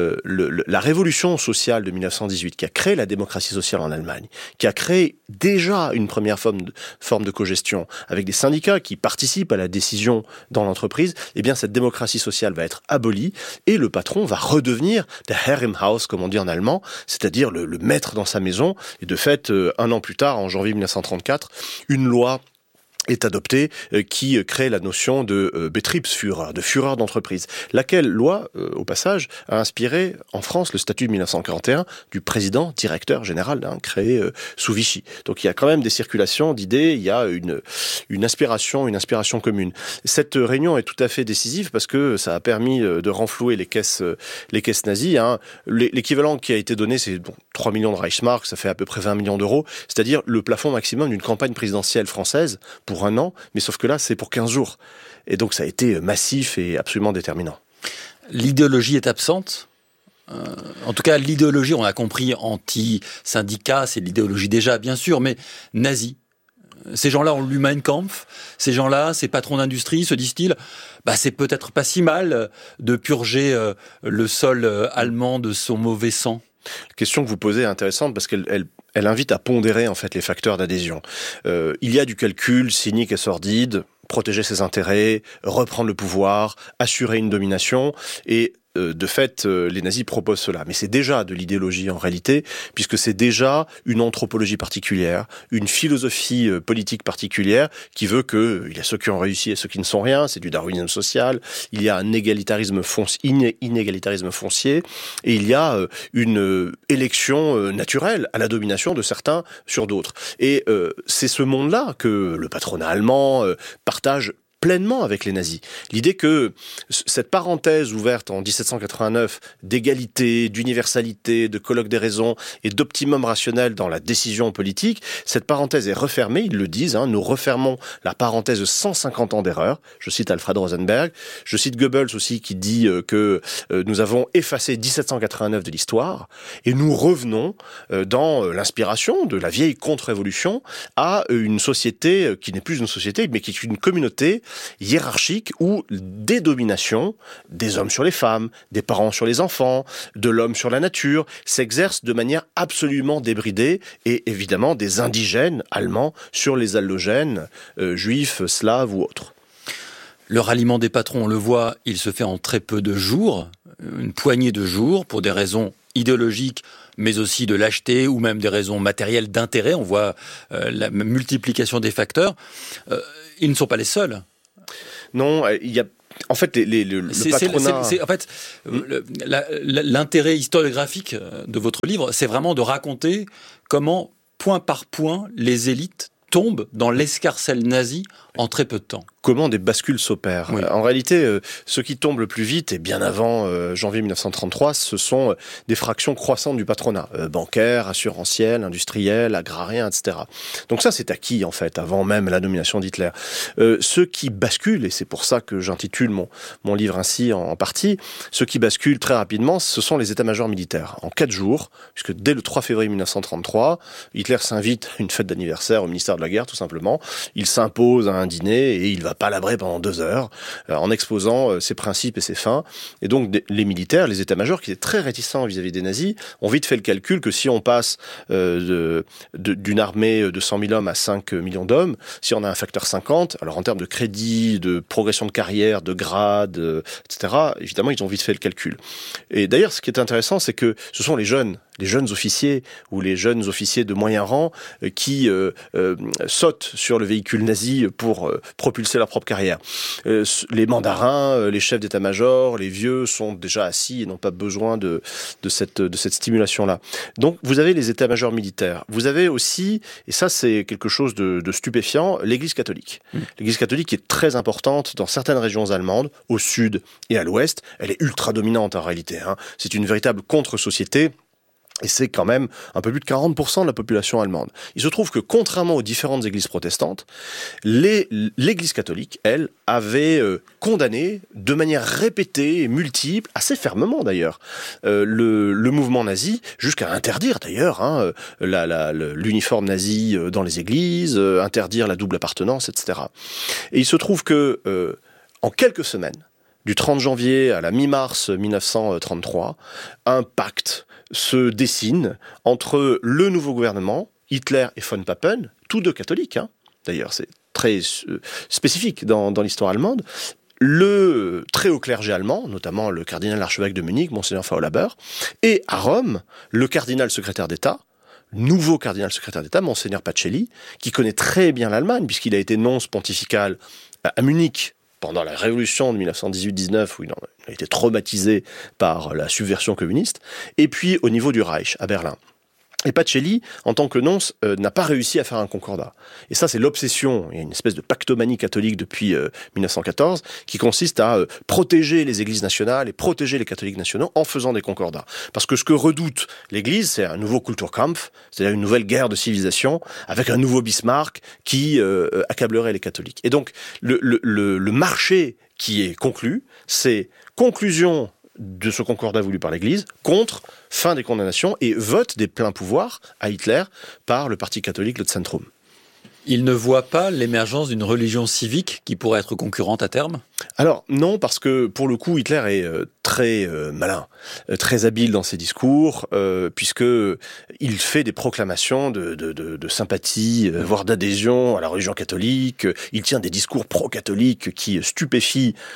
la révolution sociale de 1918 qui a créé la démocratie sociale en Allemagne, qui a créé déjà une première forme de cogestion, avec des syndicats qui participent à la décision dans l'entreprise, eh bien cette démocratie sociale va être abolie et le patron va redevenir der Herr im Haus, comme on dit en allemand, c'est-à-dire le maître dans sa maison. Et de fait, un an plus tard, en janvier 1934, une loi est adoptée qui crée la notion de Betriebsführer, de Führer d'entreprise, laquelle loi, au passage, a inspiré en France le statut de 1941 du président directeur général créé sous Vichy. Donc il y a quand même des circulations d'idées, il y a une inspiration commune. Cette réunion est tout à fait décisive parce que ça a permis de renflouer les caisses nazies. L'équivalent qui a été donné, c'est 3 millions de Reichsmark, ça fait à peu près 20 millions d'euros, c'est-à-dire le plafond maximum d'une campagne présidentielle française pour un an, mais sauf que là, c'est pour 15 jours. Et donc, ça a été massif et absolument déterminant. L'idéologie est absente. En tout cas, l'idéologie, on a compris, anti-syndicat, c'est l'idéologie déjà, bien sûr, mais nazie. Ces gens-là ont lu Mein Kampf. Ces gens-là, ces patrons d'industrie, se disent-ils, c'est peut-être pas si mal de purger le sol allemand de son mauvais sang. La question que vous posez est intéressante parce qu'elle invite à pondérer en fait les facteurs d'adhésion. Il y a du calcul cynique et sordide, protéger ses intérêts, reprendre le pouvoir, assurer une domination et de fait, les nazis proposent cela. Mais c'est déjà de l'idéologie en réalité, puisque c'est déjà une anthropologie particulière, une philosophie politique particulière qui veut qu'il y a ceux qui ont réussi et ceux qui ne sont rien, c'est du darwinisme social, il y a un inégalitarisme foncier, et il y a une élection naturelle à la domination de certains sur d'autres. Et c'est ce monde-là que le patronat allemand partage pleinement avec les nazis. L'idée que cette parenthèse ouverte en 1789 d'égalité, d'universalité, de colloque des raisons et d'optimum rationnel dans la décision politique, cette parenthèse est refermée, ils le disent, nous refermons la parenthèse de 150 ans d'erreur. Je cite Alfred Rosenberg, je cite Goebbels aussi qui dit que nous avons effacé 1789 de l'histoire et nous revenons dans l'inspiration de la vieille contre-révolution à une société qui n'est plus une société mais qui est une communauté hiérarchique où des dominations, des hommes sur les femmes, des parents sur les enfants, de l'homme sur la nature, s'exercent de manière absolument débridée et évidemment des indigènes allemands sur les allogènes, juifs, slaves ou autres. Le ralliement des patrons, on le voit, il se fait en très peu de jours, une poignée de jours pour des raisons idéologiques, mais aussi de lâcheté ou même des raisons matérielles d'intérêt. On voit la multiplication des facteurs. Ils ne sont pas les seuls. Non, il y a... En fait, le patronat... L'intérêt historiographique de votre livre, c'est vraiment de raconter comment, point par point, les élites tombent dans l'escarcelle nazie en très peu de temps. Comment des bascules s'opèrent. Oui. En réalité, ce qui tombe le plus vite, et bien avant janvier 1933, ce sont des fractions croissantes du patronat, bancaire, assurantiel, industriel, agrarien, etc. Donc ça, c'est acquis, en fait, avant même la nomination d'Hitler. Ce qui bascule, et c'est pour ça que j'intitule mon livre ainsi en partie, ce qui bascule très rapidement, ce sont les états-majors militaires. En 4 jours, puisque dès le 3 février 1933, Hitler s'invite à une fête d'anniversaire au ministère de la Guerre, tout simplement. Il s'impose à un dîner et il va palabrer pendant 2 heures en exposant ses principes et ses fins. Et donc les militaires, les états-majors qui étaient très réticents vis-à-vis des nazis, ont vite fait le calcul que si on passe d'une armée de 100 000 hommes à 5 millions d'hommes, si on a un facteur 50, alors en termes de crédit, de progression de carrière, de grade, etc., évidemment ils ont vite fait le calcul. Et d'ailleurs ce qui est intéressant, c'est que ce sont les jeunes officiers ou les jeunes officiers de moyen rang qui sautent sur le véhicule nazi pour propulser leur propre carrière. Les mandarins, les chefs d'état-major, les vieux sont déjà assis et n'ont pas besoin de cette stimulation-là. Donc vous avez les états-majors militaires. Vous avez aussi, et ça c'est quelque chose de stupéfiant, l'Église catholique. L'Église catholique est très importante dans certaines régions allemandes, au sud et à l'ouest. Elle est ultra dominante en réalité. C'est une véritable contre-société. Et c'est quand même un peu plus de 40% de la population allemande. Il se trouve que, contrairement aux différentes églises protestantes, l'église catholique, elle, avait condamné de manière répétée et multiple, assez fermement d'ailleurs, le mouvement nazi, jusqu'à interdire d'ailleurs l'uniforme nazi dans les églises, interdire la double appartenance, etc. Et il se trouve que, en quelques semaines, du 30 janvier à la mi-mars 1933, un pacte se dessine entre le nouveau gouvernement, Hitler et von Papen, tous deux catholiques, d'ailleurs c'est très spécifique dans l'histoire allemande, le très haut clergé allemand, notamment le cardinal archevêque de Munich, Monseigneur Faulhaber, et à Rome, le cardinal secrétaire d'État, nouveau cardinal secrétaire d'État, Monseigneur Pacelli, qui connaît très bien l'Allemagne, puisqu'il a été nonce pontifical à Munich, pendant la révolution de 1918-19, où il a été traumatisé par la subversion communiste, et puis au niveau du Reich, à Berlin. Et Pacelli, en tant que nonce, n'a pas réussi à faire un concordat. Et ça, c'est l'obsession, il y a une espèce de pactomanie catholique depuis 1914, qui consiste à protéger les églises nationales et protéger les catholiques nationaux en faisant des concordats. Parce que ce que redoute l'Église, c'est un nouveau Kulturkampf, c'est-à-dire une nouvelle guerre de civilisation, avec un nouveau Bismarck qui accablerait les catholiques. Et donc, le marché qui est conclu, c'est conclusion de ce concordat voulu par l'Église, contre fin des condamnations et vote des pleins pouvoirs à Hitler par le parti catholique, le Zentrum. Il ne voit pas l'émergence d'une religion civique qui pourrait être concurrente à terme ? Alors non, parce que pour le coup, Hitler est très malin, très habile dans ses discours, puisque il fait des proclamations de sympathie, voire d'adhésion à la religion catholique. Il tient des discours pro-catholiques qui stupéfient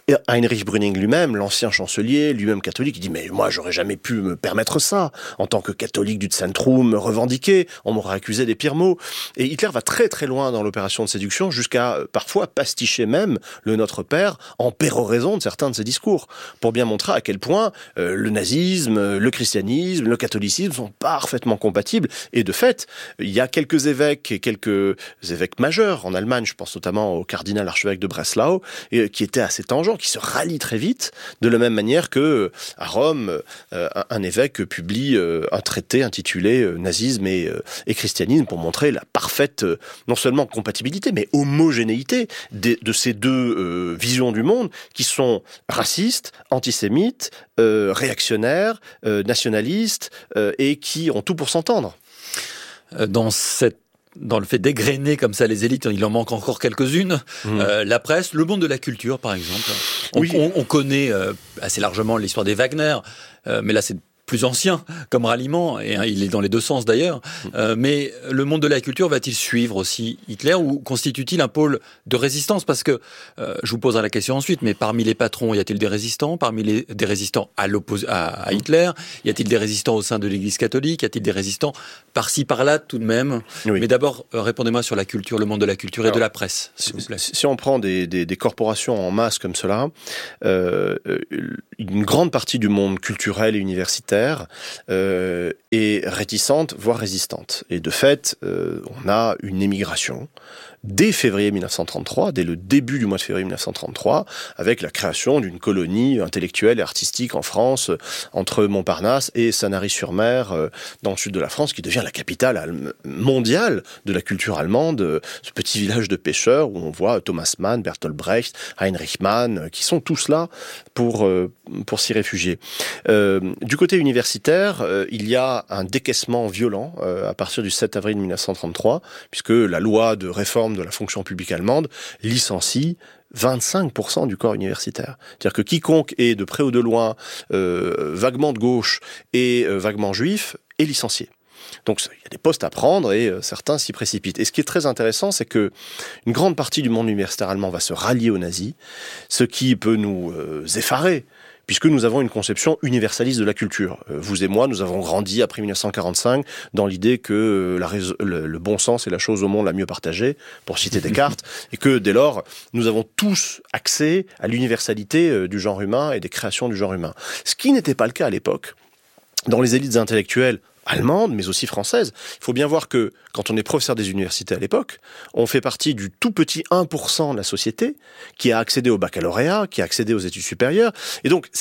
Et Heinrich Brüning lui-même, l'ancien chancelier, lui-même catholique, il dit « Mais moi, j'aurais jamais pu me permettre ça. En tant que catholique du Zentrum revendiqué, on m'aurait accusé des pires mots. » Et Hitler va très très loin dans l'opération de séduction, jusqu'à parfois pasticher même le Notre Père en péroraison de certains de ses discours, pour bien montrer à quel point le nazisme, le christianisme, le catholicisme sont parfaitement compatibles. Et de fait, il y a quelques évêques et quelques évêques majeurs en Allemagne, je pense notamment au cardinal archevêque de Breslau, qui étaient assez tangents, qui se rallient très vite, de la même manière que à Rome, un évêque publie un traité intitulé Nazisme et christianisme pour montrer la parfaite, non seulement compatibilité, mais homogénéité de ces deux visions du monde qui sont racistes, antisémites, réactionnaires, nationalistes et qui ont tout pour s'entendre. Dans le fait d'égrener comme ça les élites, il en manque encore quelques-unes. La presse, le monde de la culture, par exemple. On connaît assez largement l'histoire des Wagner, mais là c'est plus ancien comme ralliement, et il est dans les deux sens d'ailleurs. Mais le monde de la culture va-t-il suivre aussi Hitler, ou constitue-t-il un pôle de résistance? Parce que, je vous poserai la question ensuite, mais parmi les patrons, y a-t-il des résistants? Des résistants à Hitler? Y a-t-il des résistants au sein de l'Église catholique? Y a-t-il des résistants par-ci, par-là, tout de même? Mais d'abord, répondez-moi sur la culture, le monde de la culture et de la presse, s'il vous plaît. Si on prend des corporations en masse comme cela, une grande partie du monde culturel et universitaire est réticente, voire résistante. Et de fait, on a une émigration dès février 1933, dès le début du mois de février 1933, avec la création d'une colonie intellectuelle et artistique en France, entre Montparnasse et Sanary-sur-Mer, dans le sud de la France, qui devient la capitale mondiale de la culture allemande, ce petit village de pêcheurs où on voit Thomas Mann, Bertolt Brecht, Heinrich Mann, qui sont tous là pour s'y réfugier. Du côté universitaire, il y a un décaissement violent à partir du 7 avril 1933, puisque la loi de réforme de la fonction publique allemande licencie 25% du corps universitaire. C'est-à-dire que quiconque est de près ou de loin vaguement de gauche et vaguement juif est licencié. Donc il y a des postes à prendre et certains s'y précipitent. Et ce qui est très intéressant, c'est que une grande partie du monde universitaire allemand va se rallier aux nazis, ce qui peut nous effarer, puisque nous avons une conception universaliste de la culture. Vous et moi, nous avons grandi après 1945 dans l'idée que le bon sens est la chose au monde la mieux partagée, pour citer Descartes, et que dès lors, nous avons tous accès à l'universalité du genre humain et des créations du genre humain. Ce qui n'était pas le cas à l'époque. Dans les élites intellectuelles allemande, mais aussi française. Il faut bien voir que, quand on est professeur des universités à l'époque, on fait partie du tout petit 1% de la société qui a accédé au baccalauréat, qui a accédé aux études supérieures. Et donc,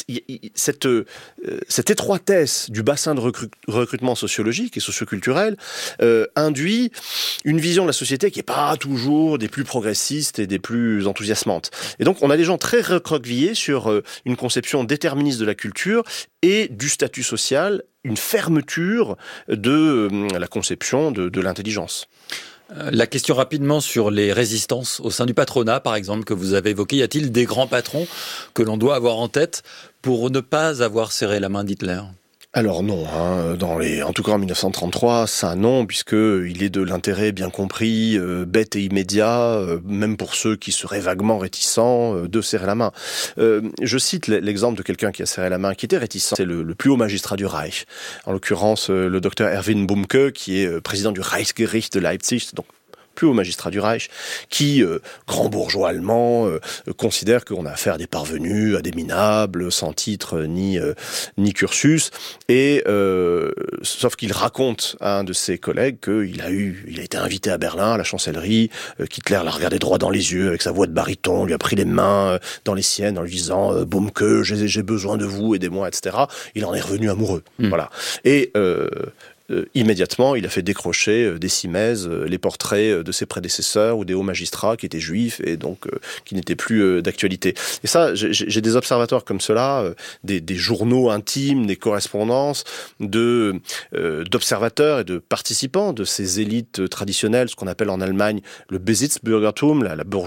cette étroitesse du bassin de recrutement sociologique et socioculturel induit une vision de la société qui n'est pas toujours des plus progressistes et des plus enthousiasmantes. Et donc, on a des gens très recroquevillés sur une conception déterministe de la culture et du statut social, une fermeture de la conception de l'intelligence. La question rapidement sur les résistances au sein du patronat, par exemple, que vous avez évoqué. Y a-t-il des grands patrons que l'on doit avoir en tête pour ne pas avoir serré la main d'Hitler ? Alors non, en tout cas en 1933, ça non, puisque il est de l'intérêt bien compris, bête et immédiat, même pour ceux qui seraient vaguement réticents, de serrer la main. Je cite l'exemple de quelqu'un qui a serré la main, qui était réticent. C'est le plus haut magistrat du Reich, en l'occurrence le docteur Erwin Bumke, qui est président du Reichsgericht de Leipzig, donc plus haut magistrat du Reich, qui, grand bourgeois allemand, considère qu'on a affaire à des parvenus, à des minables, sans titre ni cursus, et sauf qu'il raconte à un de ses collègues qu'il a été invité à Berlin, à la chancellerie, qu'Hitler l'a regardé droit dans les yeux avec sa voix de baryton, lui a pris les mains dans les siennes en lui disant Bumke, j'ai besoin de vous, aidez-moi, etc. Il en est revenu amoureux. Voilà. Et immédiatement, il a fait décrocher des cimaises les portraits de ses prédécesseurs ou des hauts magistrats qui étaient juifs et donc qui n'étaient plus d'actualité. Et ça, j'ai des observateurs comme cela, des journaux intimes, des correspondances d'observateurs et de participants de ces élites traditionnelles, ce qu'on appelle en Allemagne le Besitzbürgertum, la bourgeoisie de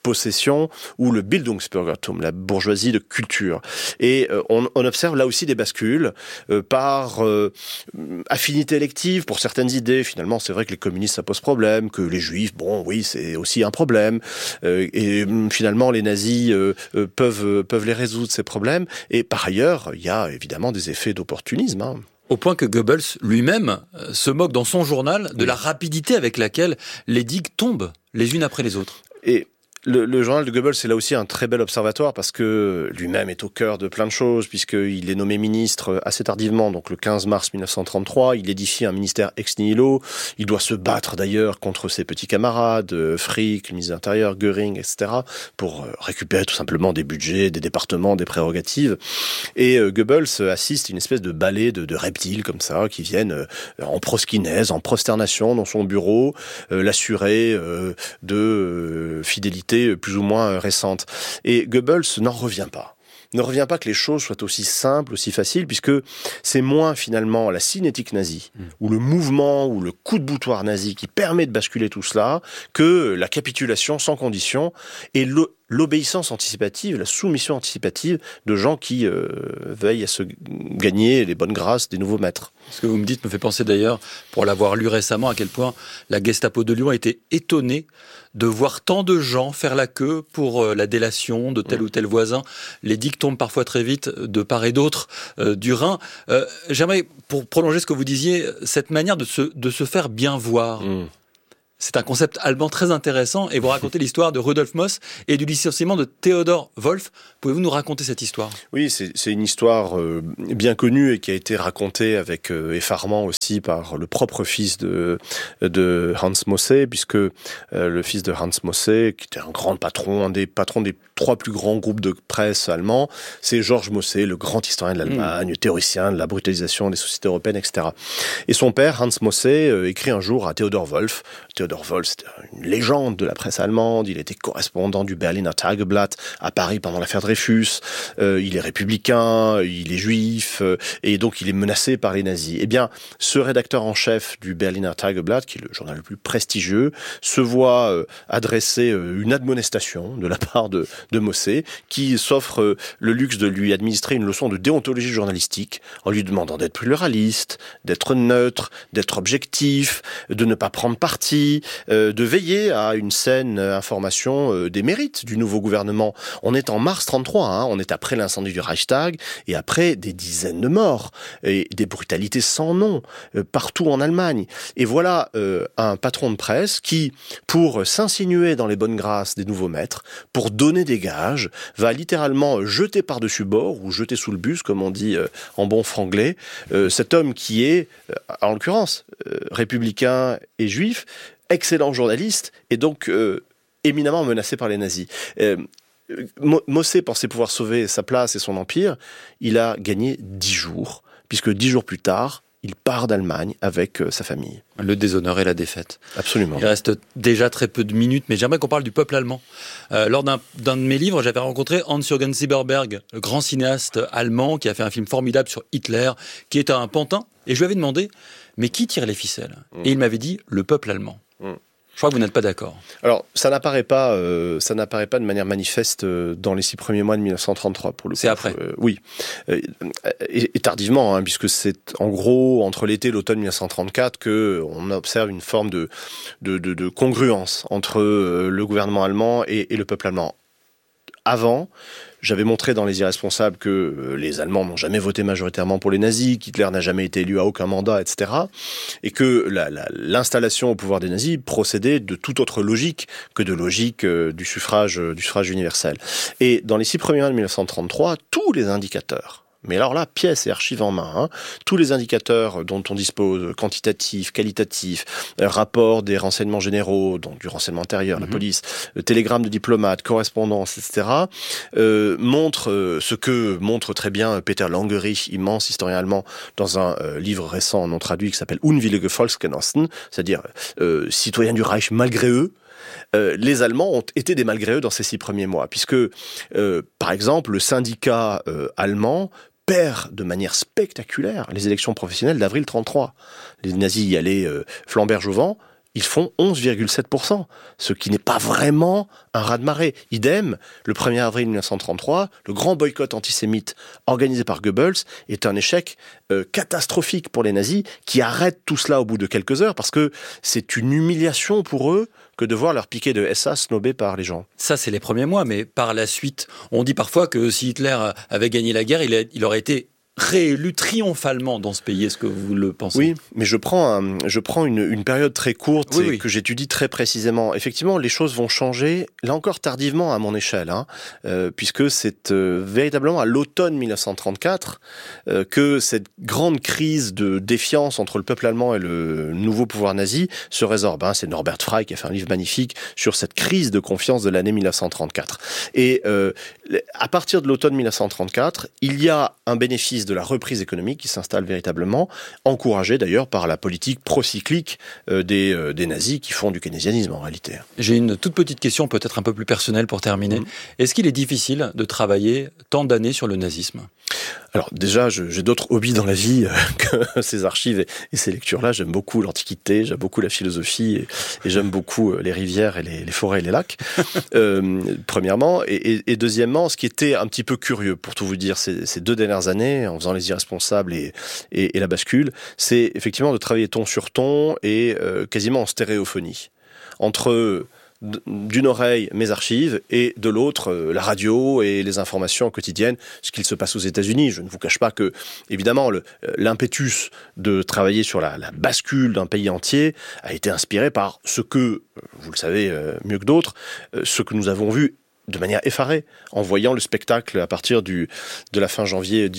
possession, ou le Bildungsbürgertum, la bourgeoisie de culture. Et on observe là aussi des bascules par affinité élective pour certaines idées. Finalement, c'est vrai que les communistes, ça pose problème, que les juifs, bon, oui, c'est aussi un problème. Et finalement, les nazis peuvent les résoudre, ces problèmes. Et par ailleurs, il y a évidemment des effets d'opportunisme. Au point que Goebbels lui-même se moque dans son journal de la rapidité avec laquelle les digues tombent les unes après les autres. Et le journal de Goebbels, c'est là aussi un très bel observatoire parce que lui-même est au cœur de plein de choses, puisqu'il est nommé ministre assez tardivement, donc le 15 mars 1933. Il édifie un ministère ex nihilo. Il doit se battre d'ailleurs contre ses petits camarades, Frick, le ministre de l'Intérieur, Göring, etc., pour récupérer tout simplement des budgets, des départements, des prérogatives. Et Goebbels assiste à une espèce de ballet de reptiles comme ça, qui viennent en proskinèse, en prosternation dans son bureau, l'assurer de fidélité plus ou moins récente. Et Goebbels n'en revient pas. Ne revient pas que les choses soient aussi simples, aussi faciles, puisque c'est moins finalement la cinétique nazie, ou le mouvement, ou le coup de boutoir nazi qui permet de basculer tout cela, que la capitulation sans condition et l'obéissance anticipative, la soumission anticipative de gens qui veillent à se gagner les bonnes grâces des nouveaux maîtres. Ce que vous me dites me fait penser d'ailleurs, pour l'avoir lu récemment, à quel point la Gestapo de Lyon a été étonnée de voir tant de gens faire la queue pour la délation de tel ou tel voisin. Les digues tombent parfois très vite de part et d'autre du Rhin. J'aimerais, pour prolonger ce que vous disiez, cette manière de se faire bien voir. C'est un concept allemand très intéressant et vous racontez l'histoire de Rudolf Moss et du licenciement de Theodor Wolff. Pouvez-vous nous raconter cette histoire ? Oui, c'est une histoire bien connue et qui a été racontée avec effarement aussi par le propre fils de Hans Mosse, puisque le fils de Hans Mosse, qui était un grand patron, un des patrons des 3 plus grands groupes de presse allemands, c'est Georges Mosse, le grand historien de l'Allemagne, théoricien de la brutalisation des sociétés européennes, etc. Et son père, Hans Mosse, écrit un jour à Theodor Wolff. Theodor Wolff, c'était une légende de la presse allemande. Il était correspondant du Berliner Tageblatt à Paris pendant l'affaire Dreyfus. Il est républicain, il est juif, et donc il est menacé par les nazis. Eh bien, ce rédacteur en chef du Berliner Tageblatt, qui est le journal le plus prestigieux, se voit adresser une admonestation de la part de Mosse, qui s'offre le luxe de lui administrer une leçon de déontologie journalistique en lui demandant d'être pluraliste, d'être neutre, d'être objectif, de ne pas prendre parti, de veiller à une saine information des mérites du nouveau gouvernement. On est en mars 33, on est après l'incendie du Reichstag et après des dizaines de morts et des brutalités sans nom partout en Allemagne. Et voilà un patron de presse qui, pour s'insinuer dans les bonnes grâces des nouveaux maîtres, pour donner des gages, va littéralement jeter par-dessus bord ou jeter sous le bus, comme on dit en bon franglais, cet homme qui est, en l'occurrence, républicain et juif, excellent journaliste et donc éminemment menacé par les nazis. Mosse pensait pouvoir sauver sa place et son empire. Il a gagné 10 jours, puisque 10 jours plus tard, il part d'Allemagne avec sa famille. Le déshonneur et la défaite. Absolument. Il reste déjà très peu de minutes, mais j'aimerais qu'on parle du peuple allemand. Lors d'un de mes livres, j'avais rencontré Hans-Jürgen Zieberberg, le grand cinéaste allemand qui a fait un film formidable sur Hitler, qui est un pantin. Et je lui avais demandé, mais qui tire les ficelles ? Et il m'avait dit, le peuple allemand. Je crois que vous n'êtes pas d'accord. Alors, ça n'apparaît pas de manière manifeste dans les 6 premiers mois de 1933 pour le coup. C'est après. Oui, et tardivement, puisque c'est en gros entre l'été et l'automne 1934 que on observe une forme de congruence entre le gouvernement allemand et le peuple allemand. Avant, j'avais montré dans Les Irresponsables que les Allemands n'ont jamais voté majoritairement pour les nazis, qu'Hitler n'a jamais été élu à aucun mandat, etc. Et que l'installation au pouvoir des nazis procédait de toute autre logique que de logique du suffrage universel. Et dans les 6 premiers mois de 1933, tous les indicateurs, mais alors là, pièce et archive en main, tous les indicateurs dont on dispose, quantitatifs, qualitatifs, rapports des renseignements généraux, donc du renseignement intérieur, la police, télégrammes de diplomates, correspondances, etc., montrent ce que montre très bien Peter Langerich, immense historien allemand, dans un livre récent non traduit qui s'appelle Unwillige Volksgenossen, c'est-à-dire citoyens du Reich malgré eux. Les Allemands ont été des malgré eux dans ces 6 premiers mois, puisque, par exemple, le syndicat allemand perd de manière spectaculaire les élections professionnelles d'avril 1933. Les nazis y allaient flambèrent au vent. ils font 11,7%, ce qui n'est pas vraiment un raz-de-marée. Idem, le 1er avril 1933, le grand boycott antisémite organisé par Goebbels est un échec catastrophique pour les nazis, qui arrêtent tout cela au bout de quelques heures, parce que c'est une humiliation pour eux que de voir leur piquet de SA snobé par les gens. Ça, c'est les premiers mois, mais par la suite, on dit parfois que si Hitler avait gagné la guerre, il aurait été réélu triomphalement dans ce pays. Est-ce que vous le pensez ? Oui, mais je prends une période très courte que j'étudie très précisément. Effectivement, les choses vont changer, là encore tardivement à mon échelle, puisque c'est véritablement à l'automne 1934 que cette grande crise de défiance entre le peuple allemand et le nouveau pouvoir nazi se résorbe. C'est Norbert Frey qui a fait un livre magnifique sur cette crise de confiance de l'année 1934. Et à partir de l'automne 1934, il y a un bénéfice de la reprise économique qui s'installe véritablement, encouragée d'ailleurs par la politique procyclique des nazis qui font du keynésianisme en réalité. J'ai une toute petite question, peut-être un peu plus personnelle pour terminer. Est-ce qu'il est difficile de travailler tant d'années sur le nazisme ? Alors déjà, j'ai d'autres hobbies dans la vie que ces archives et ces lectures-là. J'aime beaucoup l'Antiquité, j'aime beaucoup la philosophie et j'aime beaucoup les rivières et les forêts et les lacs, premièrement. Et deuxièmement, ce qui était un petit peu curieux, pour tout vous dire, ces 2 dernières années, en faisant Les Irresponsables et La Bascule, c'est effectivement de travailler ton sur ton et quasiment en stéréophonie. Entre d'une oreille mes archives et de l'autre la radio et les informations quotidiennes, ce qu'il se passe aux États-Unis. Je ne vous cache pas que, évidemment, l'impétus de travailler sur la bascule d'un pays entier a été inspiré par ce que, vous le savez mieux que d'autres, ce que nous avons vu de manière effarée, en voyant le spectacle à partir de la fin janvier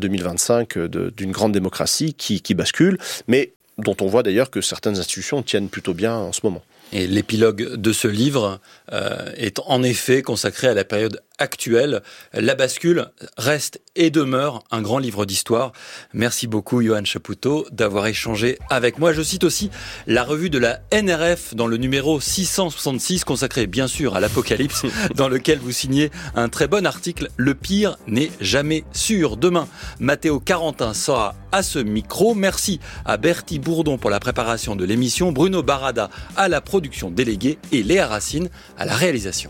2025 d'une grande démocratie qui bascule, mais dont on voit d'ailleurs que certaines institutions tiennent plutôt bien en ce moment. Et l'épilogue de ce livre est en effet consacré à la période actuelle. La bascule reste et demeure un grand livre d'histoire. Merci beaucoup, Johan Chapoutot, d'avoir échangé avec moi. Je cite aussi la revue de la NRF dans le numéro 666, consacré bien sûr à l'Apocalypse, dans lequel vous signez un très bon article. Le pire n'est jamais sûr. Demain, Matteo Carentin sera à ce micro. Merci à Bertie Bourdon pour la préparation de l'émission, Bruno Barada à la production déléguée et Léa Racine à la réalisation.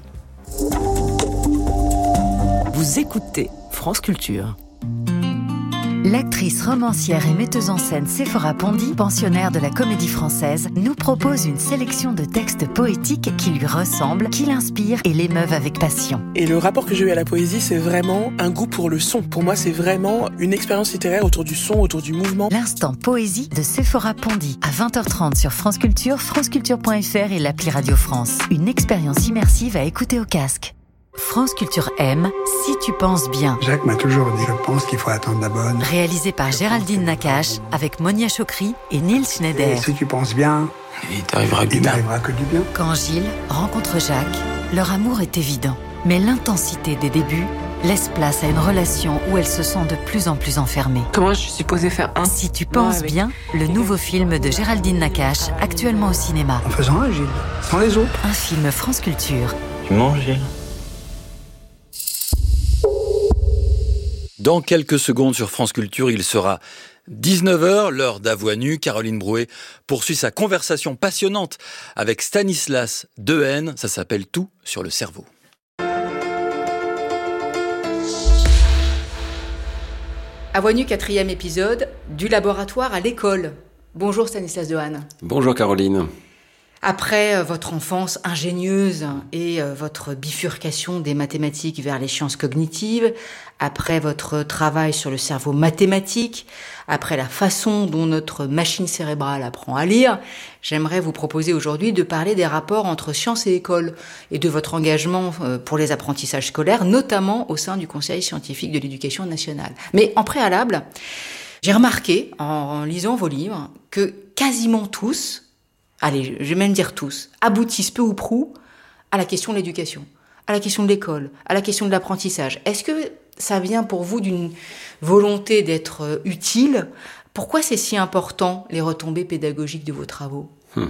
Vous écoutez France Culture. L'actrice, romancière et metteuse en scène Séphora Pondy, pensionnaire de la Comédie Française, nous propose une sélection de textes poétiques qui lui ressemblent, qui l'inspirent et l'émeuvent avec passion. Et le rapport que j'ai eu à la poésie, c'est vraiment un goût pour le son. Pour moi, c'est vraiment une expérience littéraire autour du son, autour du mouvement. L'instant poésie de Séphora Pondy, à 20h30 sur France Culture, franceculture.fr et l'appli Radio France. Une expérience immersive à écouter au casque. France Culture aime Si tu penses bien. Jacques m'a toujours dit, je pense qu'il faut attendre la bonne. Réalisé par Géraldine Nakache, avec Monia Chokri et Nils Schneider. Et si tu penses bien, il t'arrivera que du bien. Quand Gilles rencontre Jacques, leur amour est évident. Mais l'intensité des débuts laisse place à une relation où elle se sent de plus en plus enfermée. Comment je suis supposée faire un ? Si tu penses bien, le nouveau film de Géraldine Nakache, actuellement au cinéma. En faisant un, Gilles, sans les autres. Un film France Culture. Tu manges, Gilles ? Dans quelques secondes sur France Culture, il sera 19h, l'heure d'À Voix Nue. Caroline Brouet poursuit sa conversation passionnante avec Stanislas Dehaene. Ça s'appelle Tout sur le cerveau. À Voix Nue, 4e épisode, du laboratoire à l'école. Bonjour Stanislas Dehaene. Bonjour Caroline. Après votre enfance ingénieuse et votre bifurcation des mathématiques vers les sciences cognitives, après votre travail sur le cerveau mathématique, après la façon dont notre machine cérébrale apprend à lire, j'aimerais vous proposer aujourd'hui de parler des rapports entre sciences et école et de votre engagement pour les apprentissages scolaires, notamment au sein du Conseil scientifique de l'éducation nationale. Mais en préalable, j'ai remarqué, en lisant vos livres, que quasiment tous, allez, je vais même dire tous, aboutissent peu ou prou à la question de l'éducation, à la question de l'école, à la question de l'apprentissage. Est-ce que ça vient pour vous d'une volonté d'être utile ? Pourquoi c'est si important, les retombées pédagogiques de vos travaux ?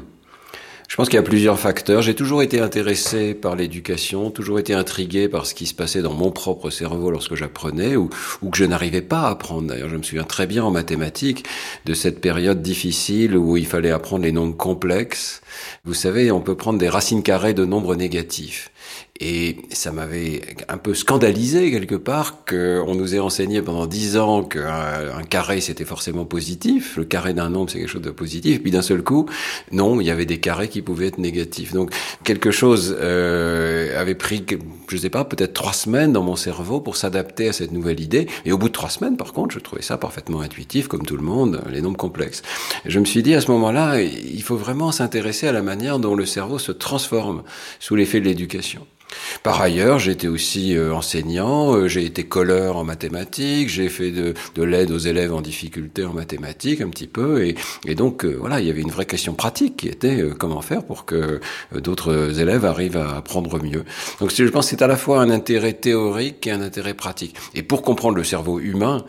Je pense qu'il y a plusieurs facteurs. J'ai toujours été intéressé par l'éducation, toujours été intrigué par ce qui se passait dans mon propre cerveau lorsque j'apprenais ou que je n'arrivais pas à apprendre. D'ailleurs, je me souviens très bien en mathématiques de cette période difficile où il fallait apprendre les nombres complexes. Vous savez, on peut prendre des racines carrées de nombres négatifs. Et ça m'avait un peu scandalisé quelque part qu'on nous ait enseigné pendant 10 ans qu'un carré c'était forcément positif, le carré d'un nombre c'est quelque chose de positif, et puis d'un seul coup, non, il y avait des carrés qui pouvaient être négatifs. Donc quelque chose avait pris, je sais pas, peut-être 3 semaines dans mon cerveau pour s'adapter à cette nouvelle idée, et au bout de 3 semaines par contre, je trouvais ça parfaitement intuitif, comme tout le monde, les nombres complexes. Et je me suis dit à ce moment-là, il faut vraiment s'intéresser à la manière dont le cerveau se transforme sous l'effet de l'éducation. Par ailleurs, j'étais aussi enseignant, j'ai été colleur en mathématiques, j'ai fait de l'aide aux élèves en difficulté en mathématiques un petit peu, et donc voilà, il y avait une vraie question pratique qui était comment faire pour que d'autres élèves arrivent à apprendre mieux. Donc je pense que c'est à la fois un intérêt théorique et un intérêt pratique. Et pour comprendre le cerveau humain,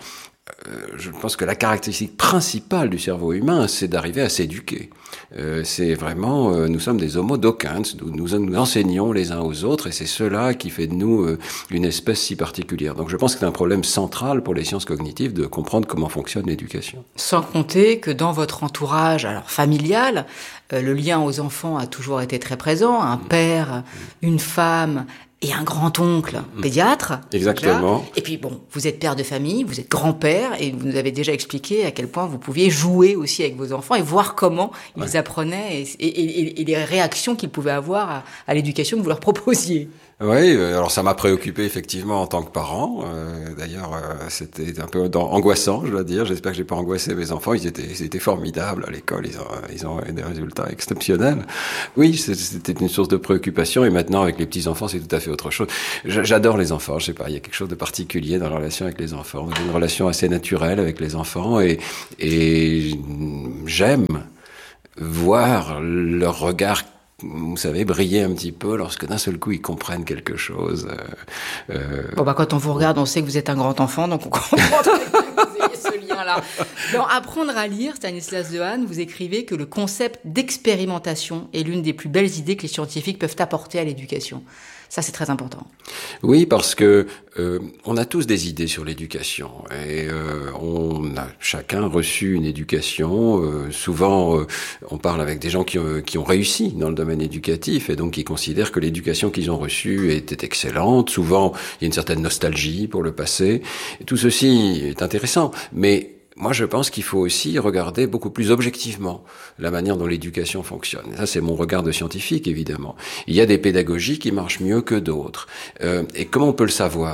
je pense que la caractéristique principale du cerveau humain, c'est d'arriver à s'éduquer. C'est vraiment, nous sommes des homo docens, nous enseignons les uns aux autres, et c'est cela qui fait de nous une espèce si particulière. Donc je pense que c'est un problème central pour les sciences cognitives de comprendre comment fonctionne l'éducation. Sans compter que dans votre entourage, alors familial, le lien aux enfants a toujours été très présent. Un père, une femme et un grand-oncle pédiatre. Exactement. Déjà. Et puis bon, vous êtes père de famille, vous êtes grand-père, et vous nous avez déjà expliqué à quel point vous pouviez jouer aussi avec vos enfants et voir comment ils apprenaient et les réactions qu'ils pouvaient avoir à l'éducation que vous leur proposiez. Oui, alors ça m'a préoccupé effectivement en tant que parent. D'ailleurs, c'était un peu angoissant, je dois dire. J'espère que j'ai pas angoissé mes enfants. Ils étaient formidables à l'école. Ils ont des résultats exceptionnels. Oui, c'était une source de préoccupation. Et maintenant, avec les petits enfants, c'est tout à fait autre chose. J'adore les enfants. Je sais pas, il y a quelque chose de particulier dans la relation avec les enfants. J'ai une relation assez naturelle avec les enfants et j'aime voir leur regard, vous savez, briller un petit peu lorsque d'un seul coup ils comprennent quelque chose. Bon quand on vous regarde, on sait que vous êtes un grand enfant, donc on comprend que vous ayez ce lien-là. Dans Apprendre à lire, Stanislas Dehaene, vous écrivez que le concept d'expérimentation est l'une des plus belles idées que les scientifiques peuvent apporter à l'éducation. Ça, c'est très important. Oui, parce que on a tous des idées sur l'éducation et on a chacun reçu une éducation. Souvent, on parle avec des gens qui ont réussi dans le domaine éducatif et donc qui considèrent que l'éducation qu'ils ont reçue était excellente. Souvent, il y a une certaine nostalgie pour le passé. Et tout ceci est intéressant, mais moi, je pense qu'il faut aussi regarder beaucoup plus objectivement la manière dont l'éducation fonctionne. Ça, c'est mon regard de scientifique, évidemment. Il y a des pédagogies qui marchent mieux que d'autres. Et comment on peut le savoir ?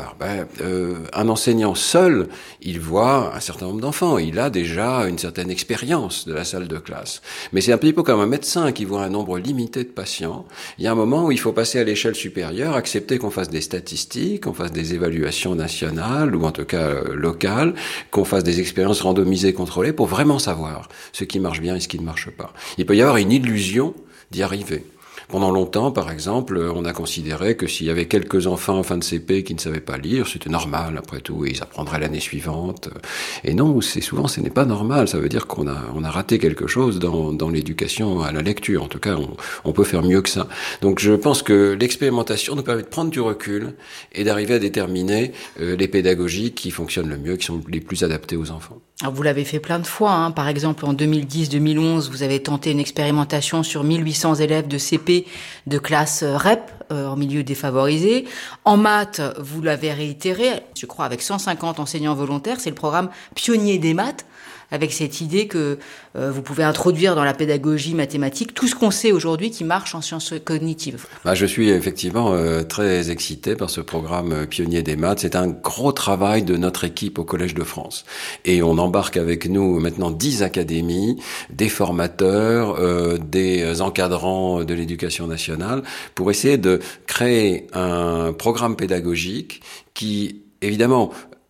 Un enseignant seul, il voit un certain nombre d'enfants. Il a déjà une certaine expérience de la salle de classe. Mais c'est un petit peu comme un médecin qui voit un nombre limité de patients. Il y a un moment où il faut passer à l'échelle supérieure, accepter qu'on fasse des statistiques, qu'on fasse des évaluations nationales, ou en tout cas locales, qu'on fasse des expériences randomisé, contrôlé, pour vraiment savoir ce qui marche bien et ce qui ne marche pas. Il peut y avoir une illusion d'y arriver. Pendant longtemps, par exemple, on a considéré que s'il y avait quelques enfants en fin de CP qui ne savaient pas lire, c'était normal, après tout, et ils apprendraient l'année suivante. Et non, souvent, ce n'est pas normal. Ça veut dire qu'on a raté quelque chose dans l'éducation à la lecture. En tout cas, on peut faire mieux que ça. Donc, je pense que l'expérimentation nous permet de prendre du recul et d'arriver à déterminer les pédagogies qui fonctionnent le mieux, qui sont les plus adaptées aux enfants. Alors vous l'avez fait plein de fois, hein. Par exemple en 2010-2011, vous avez tenté une expérimentation sur 1800 élèves de CP de classe REP, en milieu défavorisé. En maths, vous l'avez réitéré, je crois avec 150 enseignants volontaires, c'est le programme Pionnier des maths, avec cette idée que vous pouvez introduire dans la pédagogie mathématique tout ce qu'on sait aujourd'hui qui marche en sciences cognitives. Je suis effectivement très excité par ce programme Pionnier des maths. C'est un gros travail de notre équipe au Collège de France. Et on embarque avec nous maintenant 10 académies, des formateurs, des encadrants de l'éducation nationale pour essayer de créer un programme pédagogique qui, évidemment,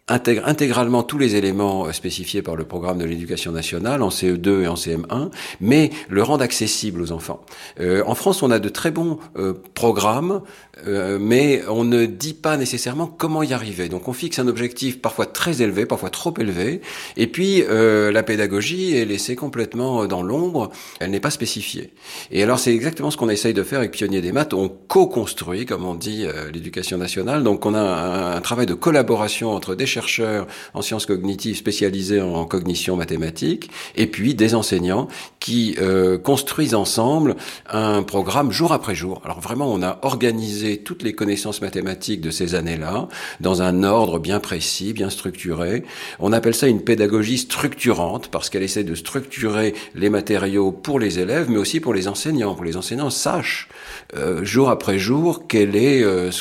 intègre intégralement tous les éléments spécifiés par le programme de l'éducation nationale en CE2 et en CM1, mais le rende accessible aux enfants. En France, on a de très bons programmes, mais on ne dit pas nécessairement comment y arriver. Donc on fixe un objectif parfois très élevé, parfois trop élevé, et puis la pédagogie est laissée complètement dans l'ombre, elle n'est pas spécifiée. Et alors c'est exactement ce qu'on essaye de faire avec Pionniers des maths, on co-construit, comme on dit, l'éducation nationale. Donc on a un travail de collaboration entre des chercheurs en sciences cognitives spécialisés en cognition mathématique, et puis des enseignants qui construisent ensemble un programme jour après jour. Alors vraiment, on a organisé toutes les connaissances mathématiques de ces années-là dans un ordre bien précis, bien structuré. On appelle ça une pédagogie structurante parce qu'elle essaie de structurer les matériaux pour les élèves, mais aussi pour les enseignants. Pour les enseignants sachent jour après jour quel est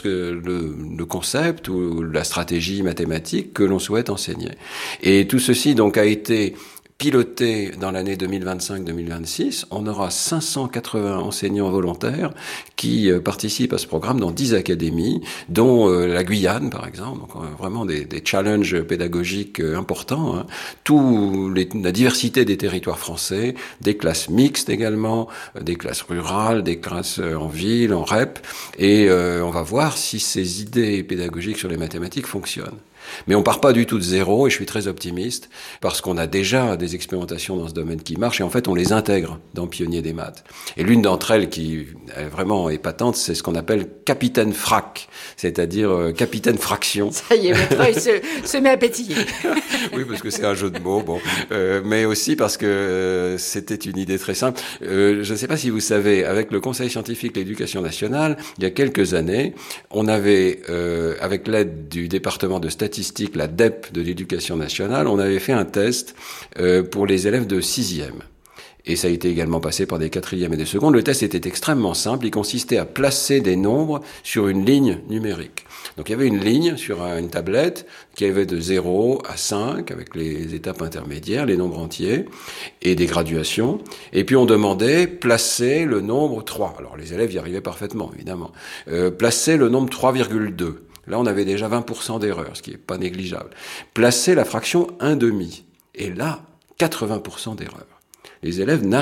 le concept ou la stratégie mathématique que l'on souhaite enseigner. Et tout ceci donc a été piloté dans l'année 2025-2026. On aura 580 enseignants volontaires qui participent à ce programme dans 10 académies, dont la Guyane, par exemple. Donc vraiment des challenges pédagogiques importants. Hein. La diversité des territoires français, des classes mixtes également, des classes rurales, des classes en ville, en REP. Et on va voir si ces idées pédagogiques sur les mathématiques fonctionnent. Mais on part pas du tout de zéro, et je suis très optimiste, parce qu'on a déjà des expérimentations dans ce domaine qui marchent, et en fait on les intègre dans Pionniers des maths. Et l'une d'entre elles qui est vraiment épatante, c'est ce qu'on appelle capitaine frac, c'est-à-dire capitaine fraction. Ça y est, maintenant il se met à pétiller. Oui, parce que c'est un jeu de mots, bon, mais aussi parce que c'était une idée très simple. Je ne sais pas si vous savez, avec le Conseil scientifique de l'éducation nationale, il y a quelques années, on avait, avec l'aide du département de statistique, la DEP de l'éducation nationale, on avait fait un test pour les élèves de 6e. Et ça a été également passé par des 4e et des secondes. Le test était extrêmement simple, il consistait à placer des nombres sur une ligne numérique. Donc il y avait une ligne sur une tablette qui avait de 0 à 5, avec les étapes intermédiaires, les nombres entiers, et des graduations. Et puis on demandait placer le nombre 3. Alors les élèves y arrivaient parfaitement, évidemment. Placer le nombre 3,2. Là, on avait déjà 20% d'erreurs, ce qui n'est pas négligeable. Placer la fraction 1/2. Et là, 80% d'erreurs. Les élèves n'arrivaient